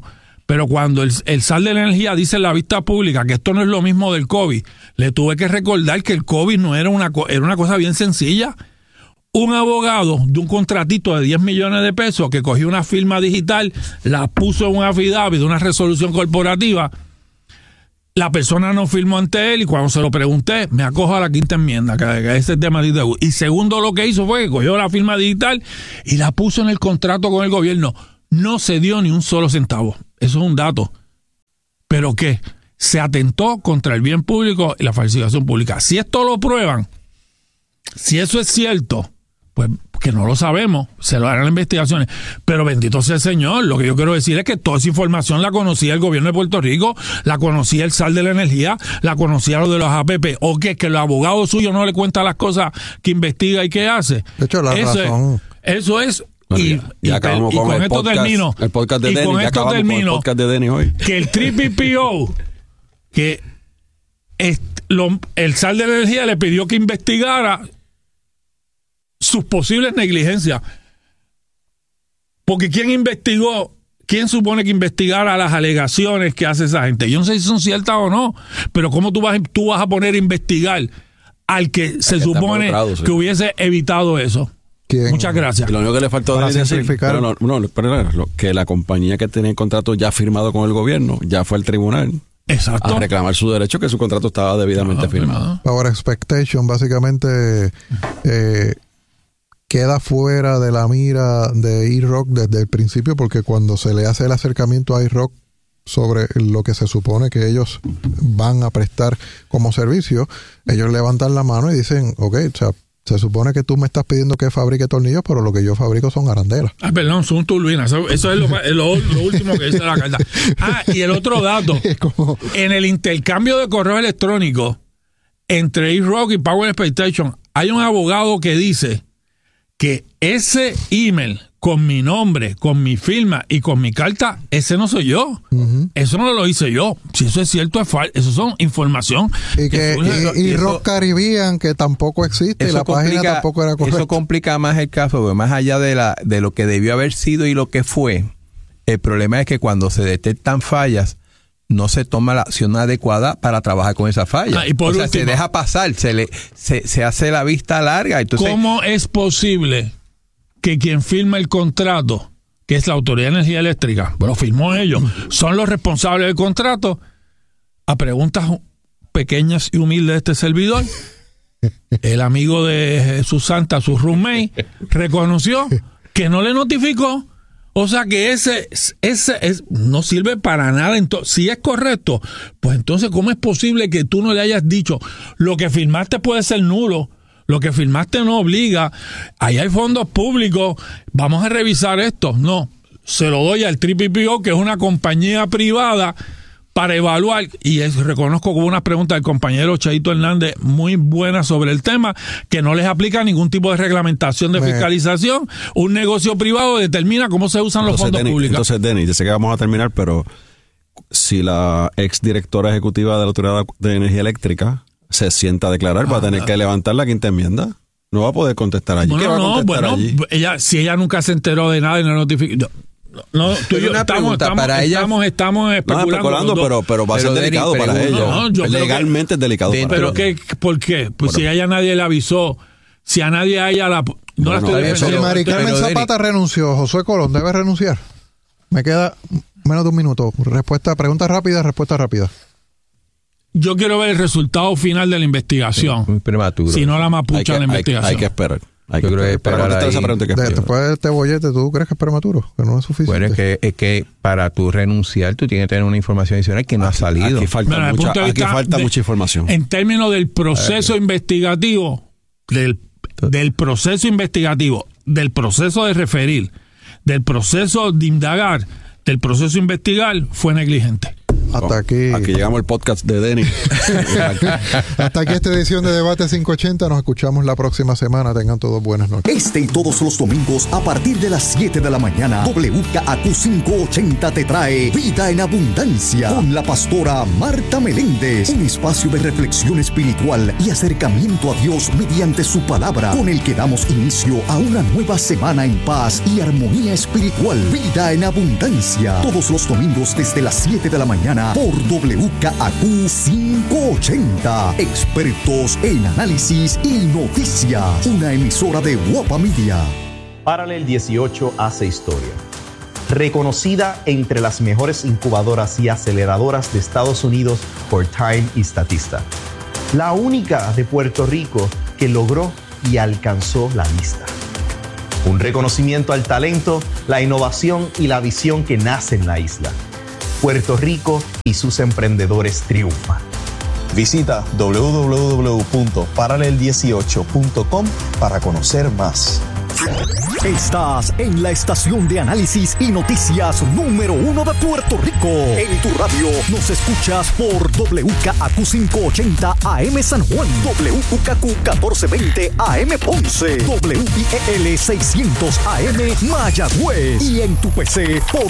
S3: Pero cuando el SAR de la energía dice en la vista pública que esto no es lo mismo del COVID, le tuve que recordar que el COVID no era era una cosa bien sencilla. Un abogado de un contratito de 10 millones de pesos que cogió una firma digital, la puso en un affidavit de una resolución corporativa, la persona no firmó ante él y cuando se lo pregunté, me acojo a la quinta enmienda, que es el tema de ITU. Y segundo, lo que hizo fue que cogió la firma digital y la puso en el contrato con el gobierno. No se dio ni un solo centavo. Eso es un dato. ¿Pero qué? Se atentó contra el bien público y la falsificación pública. Si esto lo prueban, si eso es cierto, pues que no lo sabemos, se lo harán las investigaciones. Pero bendito sea el Señor, lo que yo quiero decir es que toda esa información la conocía el gobierno de Puerto Rico, la conocía el SAR de la energía, la conocía lo de los APP. ¿O qué? Que el abogado suyo no le cuenta las cosas que investiga y que hace.
S1: De hecho, la razón.
S3: Eso es.
S2: Y acabamos con esto termino. El podcast de Denny. Ya acabamos con el podcast de Denny hoy.
S3: Que el TPPO, que el SAR de la energía le pidió que investigara sus posibles negligencias. Porque ¿quién supone que investigara las alegaciones que hace esa gente? Yo no sé si son ciertas o no, pero ¿cómo tú vas a poner a investigar al que se supone que hubiese evitado eso?
S1: ¿Quién?
S3: Muchas gracias.
S2: Y lo único que le faltó es decir, que la compañía que tenía el contrato ya firmado con el gobierno ya fue al tribunal.
S3: Exacto.
S2: A reclamar su derecho, que su contrato estaba debidamente firmado.
S1: Power Expectation básicamente queda fuera de la mira de E-Rock desde el principio, porque cuando se le hace el acercamiento a E-Rock sobre lo que se supone que ellos van a prestar como servicio, ellos levantan la mano y dicen, ok, o sea, se supone que tú me estás pidiendo que fabrique tornillos, pero lo que yo fabrico son arandelas.
S3: Perdón, son turbinas. Eso es lo último que dice la carta. Y el otro dato. En el intercambio de correo electrónico entre E-Rock y Power Expectation, hay un abogado que dice que ese email con mi nombre, con mi firma y con mi carta, ese no soy yo. Eso no lo hice yo. Si eso es cierto, es falso. Eso son información.
S1: Y que Rock Caribbean, que tampoco existe, y la página tampoco era correcta.
S4: Eso complica más el caso, porque más allá de lo que debió haber sido y lo que fue, el problema es que cuando se detectan fallas, no se toma la acción adecuada para trabajar con esa falla.
S3: Y por último,
S4: se deja pasar, se hace la vista larga. Entonces,
S3: ¿cómo es posible que quien firma el contrato, que es la Autoridad de Energía Eléctrica, lo firmó ellos, son los responsables del contrato? A preguntas pequeñas y humildes de este servidor, el amigo de Jesús Santa, su roommate, reconoció que no le notificó. O sea que ese no sirve para nada. Entonces, si es correcto, pues entonces ¿cómo es posible que tú no le hayas dicho lo que firmaste puede ser nulo? Lo que firmaste no obliga. Ahí hay fondos públicos. Vamos a revisar esto. No, se lo doy al TPPO, que es una compañía privada, para evaluar. Y reconozco como una pregunta del compañero Cheito Hernández muy buena sobre el tema, que no les aplica ningún tipo de reglamentación de fiscalización. Un negocio privado determina cómo se usan los fondos públicos.
S2: Entonces, Denny, yo sé que vamos a terminar, pero si la exdirectora ejecutiva de la Autoridad de Energía Eléctrica se sienta a declarar, va a tener que levantar la quinta enmienda. No va a poder contestar allí. ¿Qué va a contestar allí?
S3: Si ella nunca se enteró de nada y no notificó. No, tú y yo estamos especulando,
S2: pero va a ser delicado para ella. Legalmente es delicado para ella.
S3: Pero ¿por qué? Pues si a ella nadie le avisó, si a nadie a ella la estoy defendiendo.
S1: Si Mari Carmen Zapata renunció, Josué Colón debe renunciar. Me queda menos de un minuto. Pregunta rápida, respuesta rápida.
S3: Yo quiero ver el resultado final de la investigación.
S4: Muy prematuro.
S3: Si no la mapucha la investigación.
S2: Hay que esperar.
S4: Yo creo que
S1: después de este bollete, ¿tú crees que es prematuro? Que no es suficiente.
S4: Bueno, es que para tú renunciar, tú tienes que tener una información adicional que no ha salido.
S2: Aquí falta mucha información.
S3: En términos del proceso investigativo, del proceso investigativo, del proceso de referir, del proceso de indagar, del proceso investigar, fue negligente.
S1: Hasta aquí.
S2: Aquí llegamos el podcast de Denny.
S1: Hasta aquí esta edición de Debate 580. Nos escuchamos la próxima semana. Tengan todos buenas noches.
S5: Este y todos los domingos a partir de las 7 de la mañana, WKAQ 580 te trae Vida en Abundancia con la pastora Marta Meléndez. Un espacio de reflexión espiritual y acercamiento a Dios mediante su palabra, con el que damos inicio a una nueva semana en paz y armonía espiritual. Vida en Abundancia. Todos los domingos desde las 7 de la mañana por WKAQ 580. Expertos en análisis y noticias. Una emisora de Guapa Media.
S8: Paralel 18 hace historia. Reconocida entre las mejores incubadoras y aceleradoras de Estados Unidos por Time y Statista. La única de Puerto Rico que logró y alcanzó la lista. Un reconocimiento al talento, la innovación y la visión que nace en la isla. Puerto Rico y sus emprendedores triunfan.
S9: Visita www.paralel18.com para conocer más.
S5: Estás en la estación de análisis y noticias número 1 de Puerto Rico. En tu radio nos escuchas por WKAQ 580 AM San Juan, WKAQ 1420 AM Ponce, WIEL 600 AM Mayagüez y en tu PC por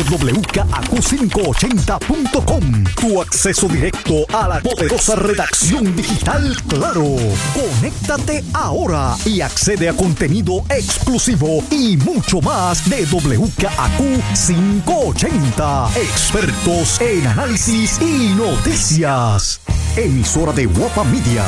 S5: WKAQ580.com. Tu acceso directo a la poderosa redacción digital Claro. Conéctate ahora y accede a contenido exclusivo y mucho más de WKAQ 580. Expertos en análisis y noticias. Emisora de Guapa Media.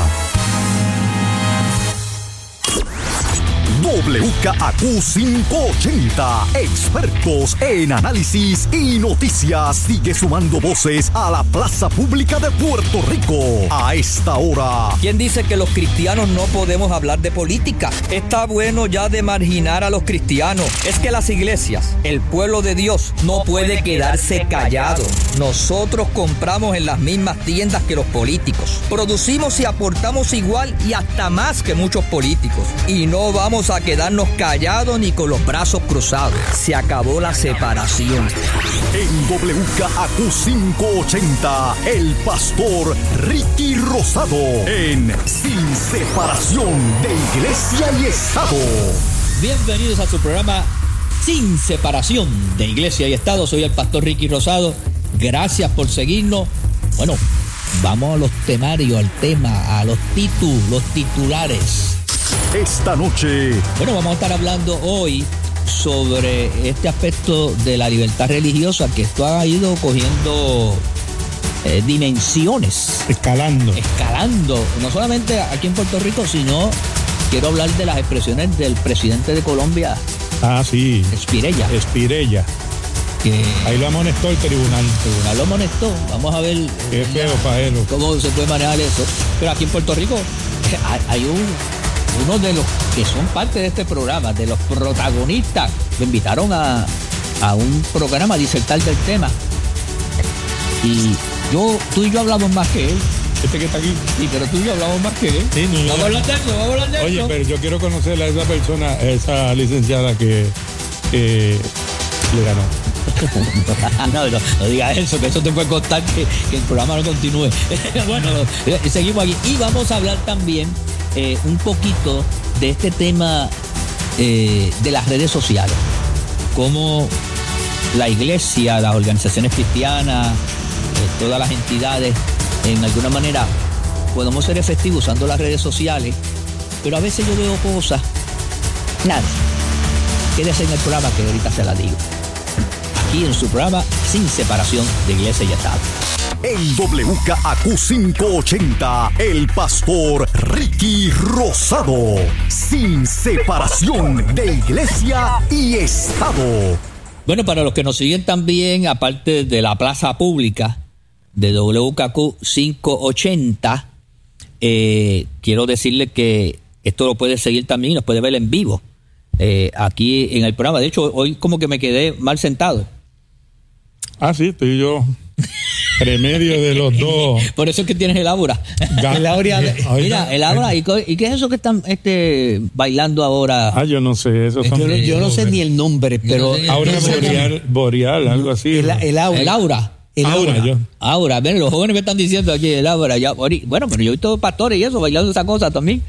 S5: WKAQ 580. Expertos en análisis y noticias. Sigue sumando voces a la plaza pública de Puerto Rico. A esta hora.
S10: ¿Quién dice que los cristianos no podemos hablar de política? Está bueno ya de marginar a los cristianos. Es que las iglesias, el pueblo de Dios, no puede quedarse callado. Nosotros compramos en las mismas tiendas que los políticos. Producimos y aportamos igual y hasta más que muchos políticos. Y no vamos a quedarnos callados ni con los brazos cruzados. Se acabó la separación.
S5: En WKAQ 580, el pastor Ricky Rosado en Sin Separación de Iglesia y Estado.
S10: Bienvenidos a su programa Sin Separación de Iglesia y Estado. Soy el pastor Ricky Rosado. Gracias por seguirnos. Bueno, vamos a los temarios, al tema, a los titulares.
S5: Esta noche.
S10: Bueno, vamos a estar hablando hoy sobre este aspecto de la libertad religiosa, que esto ha ido cogiendo dimensiones.
S3: Escalando.
S10: No solamente aquí en Puerto Rico, sino quiero hablar de las expresiones del presidente de Colombia.
S3: Ah, sí.
S10: Espirella. Que
S3: ahí lo amonestó el tribunal.
S10: El tribunal lo amonestó. Vamos a ver.
S3: Qué feo para él.
S10: Cómo se puede manejar eso. Pero aquí en Puerto Rico hay uno de los que son parte de este programa, de los protagonistas, lo invitaron a un programa a disertar del tema. Y tú y yo hablamos más que él.
S3: Este que está aquí.
S10: Sí, pero tú y yo hablamos más que él.
S3: Sí, no,
S10: vamos a hablar de eso.
S3: Oye, pero yo quiero conocer a esa persona, esa licenciada que le ganó.
S10: No digas eso, que eso te puede costar que el programa no continúe. Bueno, seguimos aquí. Y vamos a hablar también un poquito de este tema de las redes sociales. Cómo la iglesia, las organizaciones cristianas, todas las entidades, en alguna manera podemos ser efectivos usando las redes sociales, pero a veces yo veo cosas. Nada, quédese en el programa que ahorita se la digo. Aquí en su programa Sin Separación de Iglesia y Estado.
S5: En WKAQ 580, el pastor Ricky Rosado. Sin separación de Iglesia y Estado.
S10: Bueno, para los que nos siguen también, aparte de la plaza pública de WKAQ 580, quiero decirles que esto lo puede seguir también y nos puede ver en vivo aquí en el programa. De hecho, hoy como que me quedé mal sentado.
S3: Ah, sí, estoy yo remedio de los dos.
S10: Por eso es que tienes el aura. Mira, el aura. ¿Y qué es eso que están bailando ahora?
S3: Ah, yo no sé. Eso
S10: yo no sé ni el nombre, pero...
S3: Aura boreal, algo así.
S10: El aura. Ahora, ven, los jóvenes me están diciendo aquí el Ágora. Bueno, pero yo he visto pastores y eso, bailando esa cosa también.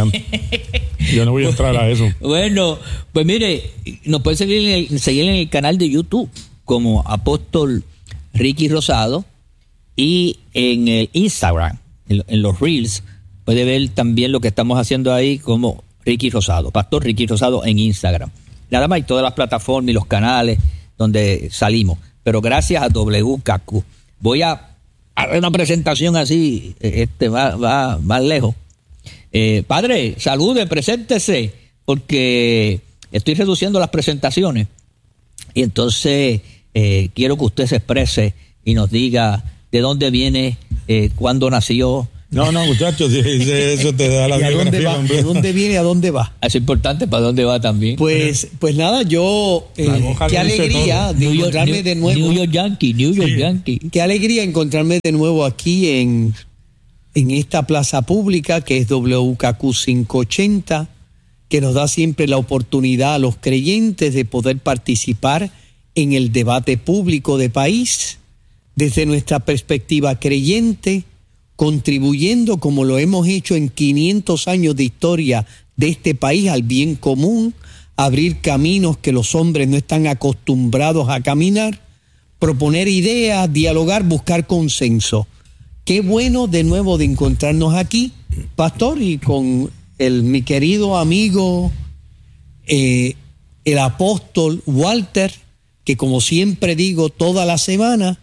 S3: Yo no voy a entrar a eso.
S10: Bueno, pues mire, nos pueden seguir en el canal de YouTube como Apóstol Ricky Rosado y en el Instagram, en los Reels, puede ver también lo que estamos haciendo ahí como Ricky Rosado, Pastor Ricky Rosado en Instagram. Nada más, y todas las plataformas y los canales donde salimos. Pero gracias a WKQ. Voy a hacer una presentación así, va más lejos. Padre, salude, preséntese, porque estoy reduciendo las presentaciones. Y entonces quiero que usted se exprese y nos diga de dónde viene, cuándo nació.
S3: No, muchachos, eso te da la biografía.
S11: ¿De dónde viene y a dónde va?
S10: Es importante para dónde va también.
S11: Pues nada, yo qué alegría de encontrarme de nuevo.
S10: New York Yankee.
S11: Qué alegría encontrarme de nuevo aquí en esta plaza pública que es WKQ 580, que nos da siempre la oportunidad a los creyentes de poder participar en el debate público de país desde nuestra perspectiva creyente, contribuyendo como lo hemos hecho en 500 años de historia de este país al bien común, abrir caminos que los hombres no están acostumbrados a caminar, proponer ideas, dialogar, buscar consenso. Qué bueno de nuevo de encontrarnos aquí, Pastor, y con mi querido amigo, el apóstol Walter, que como siempre digo toda la semana,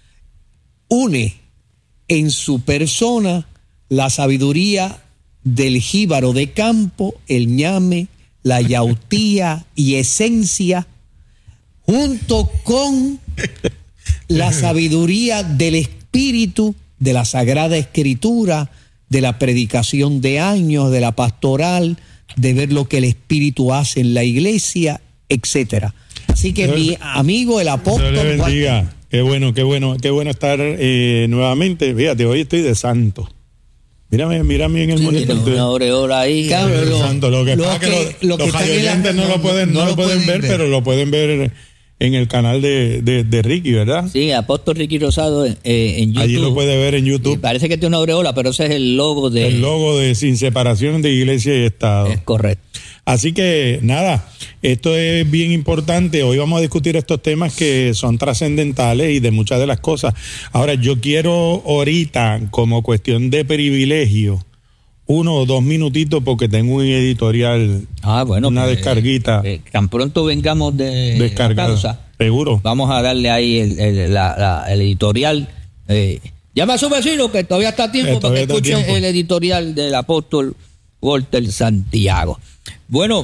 S11: une en su persona la sabiduría del jíbaro de campo, el ñame, la yautía y esencia, junto con la sabiduría del espíritu, de la Sagrada Escritura, de la predicación de años, de la pastoral, de ver lo que el Espíritu hace en la iglesia, etcétera. Así que mi amigo el apóstol...
S3: Dios le bendiga. Qué bueno estar nuevamente. Fíjate, hoy estoy de santo. Mírame en el monitor.
S10: Una aureola ahí.
S3: Claro, lo que pasa es que los oyentes no lo pueden ver, pero lo pueden ver en el canal de Ricky, ¿verdad?
S10: Sí, Apóstol Ricky Rosado en YouTube.
S3: Allí lo puede ver en YouTube.
S10: Parece que tiene una aureola, pero ese es el logo de...
S3: El logo de Sin Separación de Iglesia y Estado.
S10: Es correcto.
S3: Así que, nada, esto es bien importante. Hoy vamos a discutir estos temas que son trascendentales y de muchas de las cosas. Ahora, yo quiero ahorita, como cuestión de privilegio, 1 o 2 minutitos porque tengo un editorial, una descarguita.
S10: Tan pronto vengamos de la pausa,
S3: seguro.
S10: Vamos a darle ahí el editorial. Llama a su vecino que todavía está a tiempo para que escuchen el editorial del apóstol Walter Santiago. Bueno,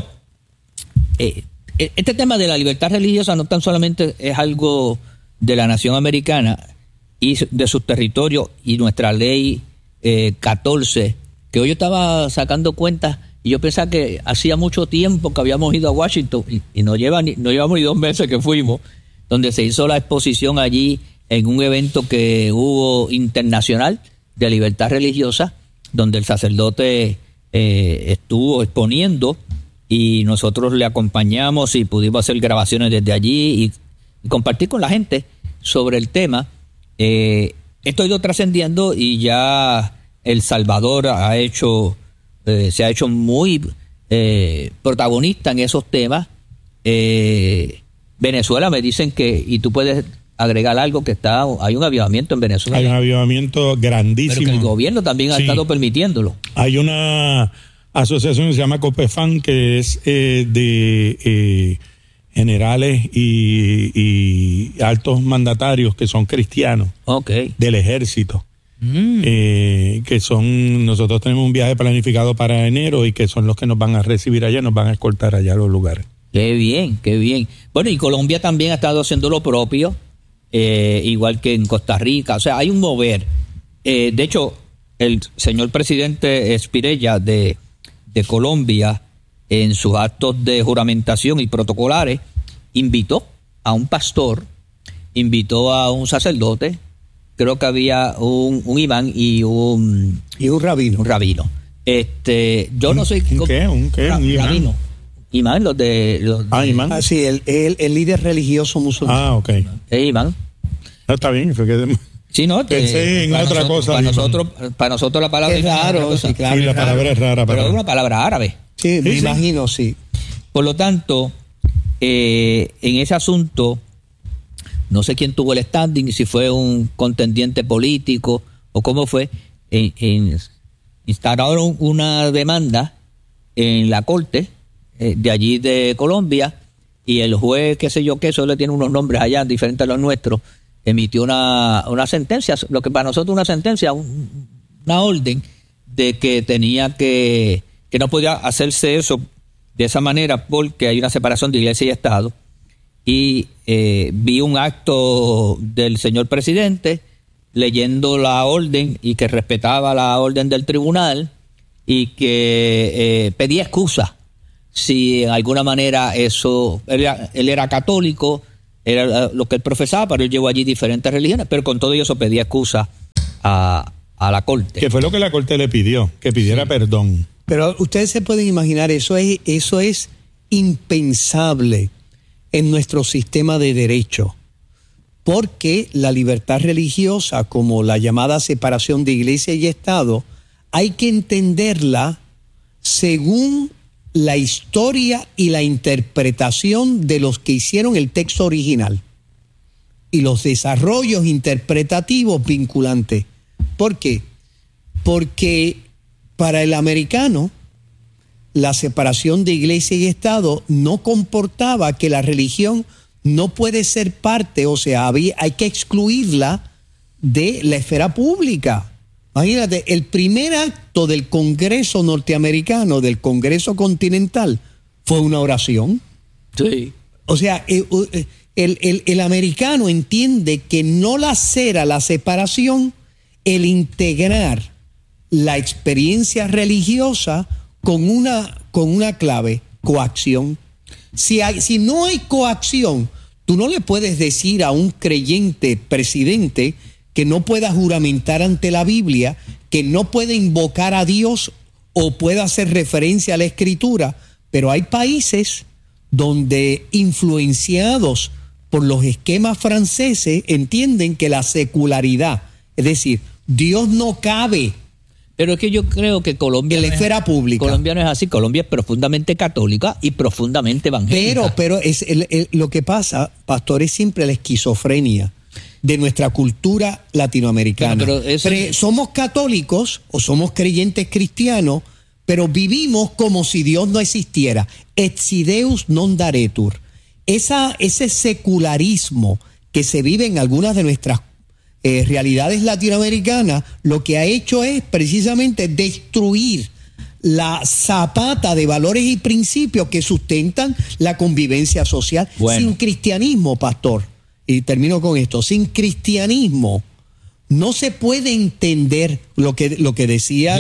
S10: este tema de la libertad religiosa no tan solamente es algo de la nación americana y de sus territorios y nuestra ley 14, que hoy yo estaba sacando cuentas y yo pensaba que hacía mucho tiempo que habíamos ido a Washington y no llevamos ni 2 meses que fuimos, donde se hizo la exposición allí en un evento que hubo internacional de libertad religiosa, donde el sacerdote estuvo exponiendo y nosotros le acompañamos y pudimos hacer grabaciones desde allí y compartir con la gente sobre el tema. Esto ha ido trascendiendo y ya El Salvador se ha hecho muy protagonista en esos temas. Venezuela me dicen que, y tú puedes agregar algo, que hay un avivamiento en Venezuela.
S3: Hay un avivamiento grandísimo.
S10: Pero que el gobierno también ha estado permitiéndolo.
S3: Hay una asociación que se llama COPEFAN, que es de generales y altos mandatarios que son cristianos del ejército. Que son, nosotros tenemos un viaje planificado para enero y que son los que nos van a recibir allá, nos van a escoltar allá a los lugares.
S10: Qué bien, qué bien. Bueno, y Colombia también ha estado haciendo lo propio, igual que en Costa Rica. O sea, hay un mover. De hecho, el señor presidente Spirella de Colombia, en sus actos de juramentación y protocolares, invitó a un pastor, invitó a un sacerdote, creo que había un imán y un rabino. Un rabino. Yo no sé...
S3: ¿Un qué? ¿Un
S10: rabino. Imán,
S3: imán.
S11: Sí, el líder religioso musulmán.
S3: Ok.
S10: Imán.
S12: No, está bien, fue que...
S10: Sí, no,
S12: pensé en otra cosa.
S10: Para nosotros la palabra
S11: es raro,
S12: sí, claro, sí, la palabra es rara.
S10: Pero es una palabra árabe.
S11: Sí, me imagino, sí.
S10: Por lo tanto, en ese asunto, no sé quién tuvo el standing, si fue un contendiente político o cómo fue, instauraron una demanda en la corte de allí de Colombia, y el juez, qué sé yo qué, eso le tiene unos nombres allá diferentes a los nuestros, emitió una sentencia, lo que para nosotros una sentencia, una orden de que tenía que no podía hacerse eso de esa manera porque hay una separación de iglesia y Estado. Y vi un acto del señor presidente leyendo la orden y que respetaba la orden del tribunal y que pedía excusa si en alguna manera eso, él era católico, era lo que él profesaba, pero él llevó allí diferentes religiones, pero con todo eso pedía excusa a la corte.
S12: Que fue lo que la corte le pidió, que pidiera perdón.
S11: Pero ustedes se pueden imaginar, eso es impensable en nuestro sistema de derecho, porque la libertad religiosa, como la llamada separación de iglesia y Estado, hay que entenderla según la historia y la interpretación de los que hicieron el texto original y los desarrollos interpretativos vinculantes. ¿Por qué? Porque para el americano la separación de iglesia y Estado no comportaba que la religión no puede ser parte, o sea, hay que excluirla de la esfera pública. Imagínate, el primer acto del Congreso norteamericano, del Congreso continental, fue una oración.
S10: Sí.
S11: O sea, el americano entiende que no lacera la separación el integrar la experiencia religiosa con una clave, coacción. Si no hay coacción, tú no le puedes decir a un creyente presidente que no pueda juramentar ante la Biblia, que no puede invocar a Dios o pueda hacer referencia a la Escritura. Pero hay países donde, influenciados por los esquemas franceses, entienden que la secularidad, es decir, Dios no cabe.
S10: Pero es que yo creo que Colombia
S11: en la esfera pública.
S10: Colombia no es así. Colombia es profundamente católica y profundamente evangélica.
S11: Pero es lo que pasa, pastor, es siempre la esquizofrenia de nuestra cultura latinoamericana. Pero somos católicos o somos creyentes cristianos, pero vivimos como si Dios no existiera. Etsi Deus non daretur. Ese secularismo que se vive en algunas de nuestras realidades latinoamericanas, lo que ha hecho es precisamente destruir la zapata de valores y principios que sustentan la convivencia social. Bueno. Sin cristianismo, pastor, y termino con esto, sin cristianismo no se puede entender lo que decía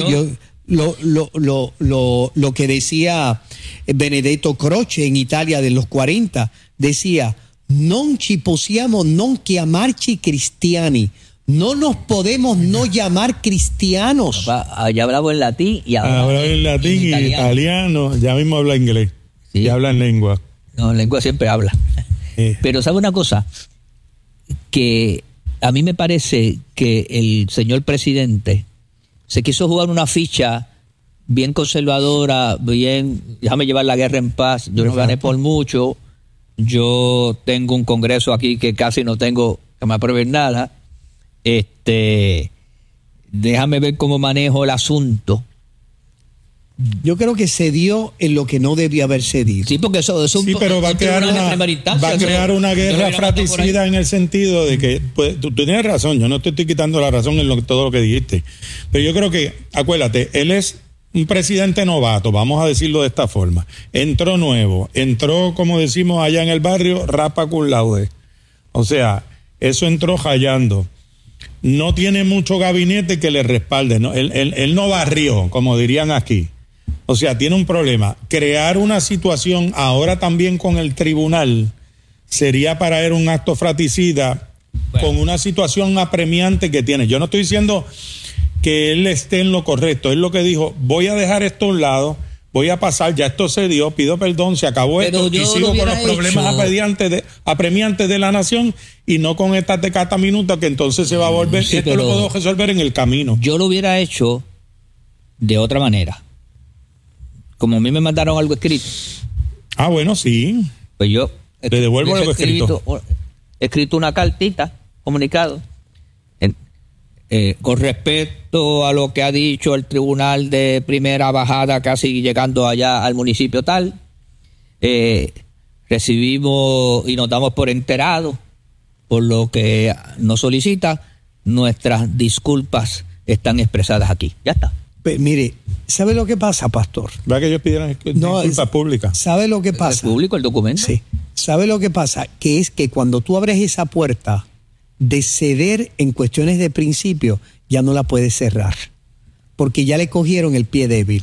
S11: lo que decía Benedetto Croce en Italia de los 40, decía: non ci possiamo non chiamarci cristiani. No nos podemos no llamar cristianos.
S10: Ya hablaba en latín y
S12: habla en latín y italiano. Ya mismo habla inglés. Sí. Ya habla en lengua.
S10: No, en lengua siempre habla. Pero ¿sabe una cosa? Que a mí me parece que el señor presidente se quiso jugar una ficha bien conservadora, bien, déjame llevar la guerra en paz. Yo no gané por mucho. Yo tengo un congreso aquí que casi no tengo que me aprueben nada. Déjame ver cómo manejo el asunto.
S11: Yo creo que se dio en lo que no debía haber cedido.
S10: Sí, porque eso
S12: sí, pero va a crear una guerra fratricida en el sentido de que, pues, tú tienes razón, yo no te estoy quitando la razón en todo lo que dijiste, pero yo creo que, acuérdate, él es un presidente novato, vamos a decirlo de esta forma. Entró nuevo, como decimos allá en el barrio, rapa cum laude. O sea, eso entró rayando. No tiene mucho gabinete que le respalde, ¿no? Él no barrió, como dirían aquí. O sea, tiene un problema. Crear una situación ahora también con el tribunal sería para él un acto fratricida, con una situación apremiante que tiene. Yo no estoy diciendo que él esté en lo correcto. Él lo que dijo: voy a dejar esto a un lado voy a pasar, ya esto se dio, pido perdón, se acabó esto y sigo con los problemas apremiantes de la nación y no con estas de cada minuto que entonces se va a volver, esto lo puedo resolver en el camino.
S10: Yo lo hubiera hecho de otra manera. Como a mí me mandaron algo escrito.
S12: Ah, bueno, sí.
S10: Pues yo
S12: le devuelvo algo escrito.
S10: He escrito una cartita, comunicado, con respecto a lo que ha dicho el tribunal de primera bajada, casi llegando allá al municipio tal. Recibimos y nos damos por enterados por lo que nos solicita. Nuestras disculpas están expresadas aquí. Ya está.
S11: Pues, mire, ¿sabe lo que pasa, pastor?
S12: ¿Va que ellos pidieron disculpas públicas?
S11: ¿Sabe lo que pasa?
S10: ¿Es público el documento?
S11: Sí. ¿Sabe lo que pasa? Que es que cuando tú abres esa puerta de ceder en cuestiones de principio, ya no la puedes cerrar, porque ya le cogieron el pie débil.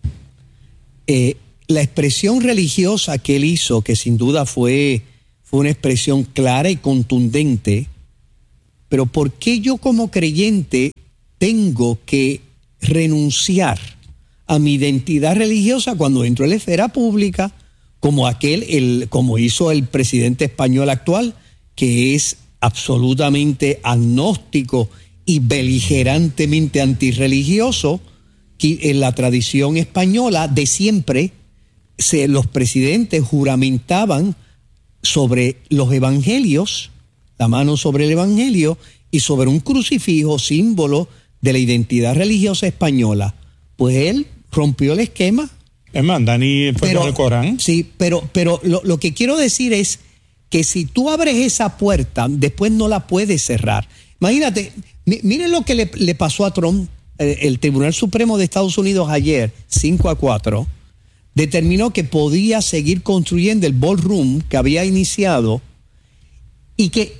S11: La expresión religiosa que él hizo, que sin duda fue una expresión clara y contundente, pero ¿por qué yo como creyente tengo que renunciar a mi identidad religiosa cuando entro en la esfera pública, como como hizo el presidente español actual, que es absolutamente agnóstico y beligerantemente antirreligioso? Que en la tradición española de siempre los presidentes juramentaban sobre los evangelios, la mano sobre el evangelio y sobre un crucifijo, símbolo de la identidad religiosa española. Pues él rompió el esquema.
S12: Es más, Dani fue con el Corán.
S11: Sí, pero lo que quiero decir es que si tú abres esa puerta, después no la puedes cerrar. Imagínate, miren lo que le pasó a Trump. El Tribunal Supremo de Estados Unidos ayer, 5-4, determinó que podía seguir construyendo el ballroom que había iniciado y que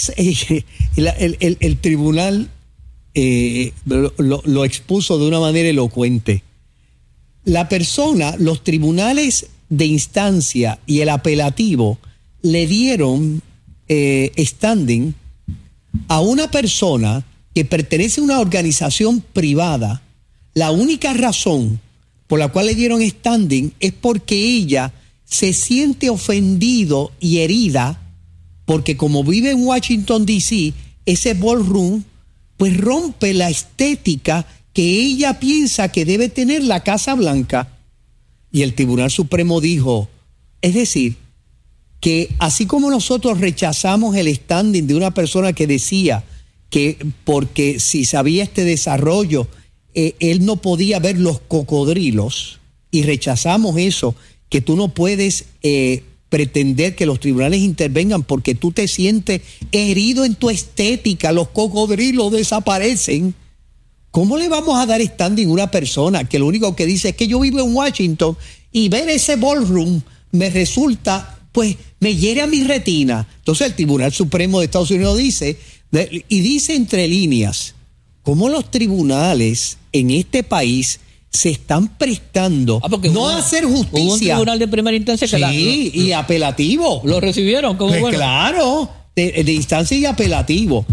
S11: el tribunal lo expuso de una manera elocuente. Los tribunales de instancia y el apelativo le dieron standing a una persona que pertenece a una organización privada. La única razón por la cual le dieron standing es porque ella se siente ofendido y herida porque como vive en Washington, D.C., ese ballroom pues rompe la estética que ella piensa que debe tener la Casa Blanca. Y el Tribunal Supremo dijo, es decir, que así como nosotros rechazamos el standing de una persona que decía que porque si sabía este desarrollo, él no podía ver los cocodrilos, y rechazamos eso, que tú no puedes pretender que los tribunales intervengan porque tú te sientes herido en tu estética, los cocodrilos desaparecen. ¿Cómo le vamos a dar standing a una persona que lo único que dice es que yo vivo en Washington y ver ese ballroom me resulta, pues me hiere a mi retina? Entonces el Tribunal Supremo de Estados Unidos dice, y dice entre líneas, cómo los tribunales en este país se están prestando no a hacer justicia.
S10: Hubo un tribunal de primera instancia que
S11: y apelativo.
S10: ¿Lo recibieron? ¿Cómo
S11: pues bueno? Claro, de instancia y apelativo.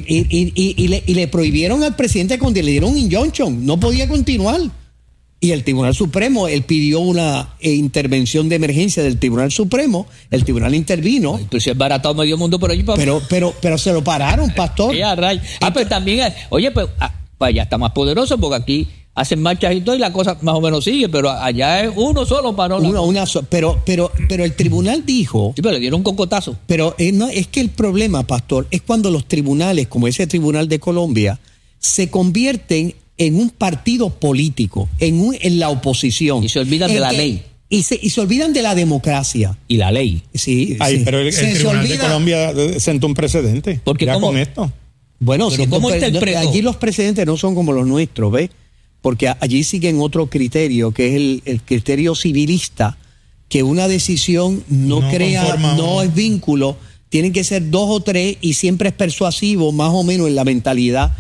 S11: Y le prohibieron al presidente cuando le dieron un injunction. No podía continuar. Y el Tribunal Supremo, él pidió una intervención de emergencia del Tribunal Supremo. El tribunal intervino.
S10: Entonces es baratado medio mundo por allí.
S11: Pero se lo pararon, pastor.
S10: Pero también, oye, pues allá está más poderoso porque aquí hacen marchas y todo y la cosa más o menos sigue, pero allá es uno solo paró.
S11: Pero el tribunal dijo...
S10: Sí, pero le dieron un cocotazo.
S11: Pero no, es que el problema, pastor, es cuando los tribunales, como ese tribunal de Colombia, se convierten en un partido político, en la oposición.
S10: Y se olvidan de la ley.
S11: Y se olvidan de la democracia.
S10: Y la ley.
S11: Sí.
S12: Pero el tribunal de Colombia sentó un precedente.
S10: Porque
S12: ya con esto.
S11: Bueno, allí los precedentes no son como los nuestros, ¿ves? Porque allí siguen otro criterio, que es el criterio civilista, que una decisión no es vínculo, tienen que ser 2 o 3 y siempre es persuasivo, más o menos en la mentalidad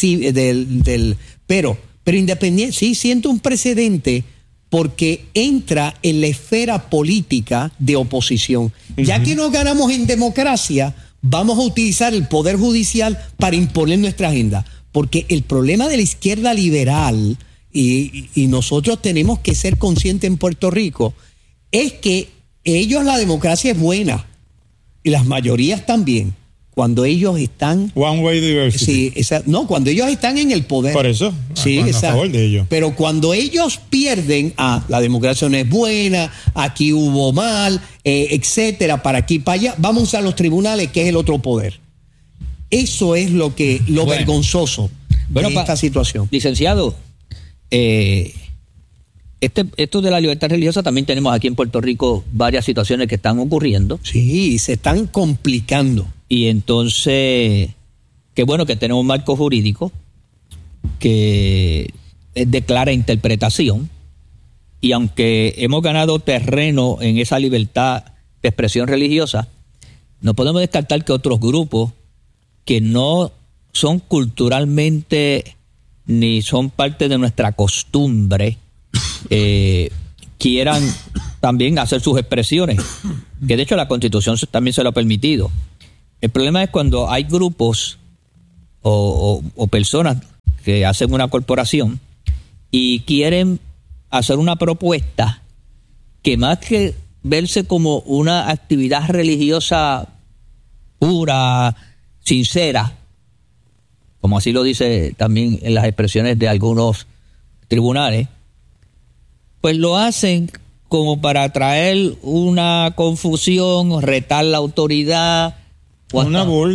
S11: pero independiente, sí siento un precedente porque entra en la esfera política de oposición. Ya que no ganamos en democracia, vamos a utilizar el poder judicial para imponer nuestra agenda. Porque el problema de la izquierda liberal, y nosotros tenemos que ser conscientes en Puerto Rico, es que la democracia es buena, y las mayorías también, cuando ellos están...
S12: One way diversity.
S11: Sí, cuando ellos están en el poder.
S12: Por eso,
S11: sí,
S12: a favor de ellos.
S11: Pero cuando ellos pierden, la democracia no es buena, aquí hubo mal, etcétera, para aquí, para allá, vamos a usar los tribunales, que es el otro poder. Eso es lo vergonzoso de esta situación.
S10: Licenciado, esto de la libertad religiosa también tenemos aquí en Puerto Rico varias situaciones que están ocurriendo.
S11: Sí, se están complicando.
S10: Y entonces, qué bueno que tenemos un marco jurídico que es de clara interpretación. Y aunque hemos ganado terreno en esa libertad de expresión religiosa, no podemos descartar que otros grupos que no son culturalmente ni son parte de nuestra costumbre quieran también hacer sus expresiones, que de hecho la Constitución también se lo ha permitido. El problema es cuando hay grupos o personas que hacen una corporación y quieren hacer una propuesta que, más que verse como una actividad religiosa pura, sincera, como así lo dice también en las expresiones de algunos tribunales, pues lo hacen como para traer una confusión, retar la autoridad.
S12: Una burla.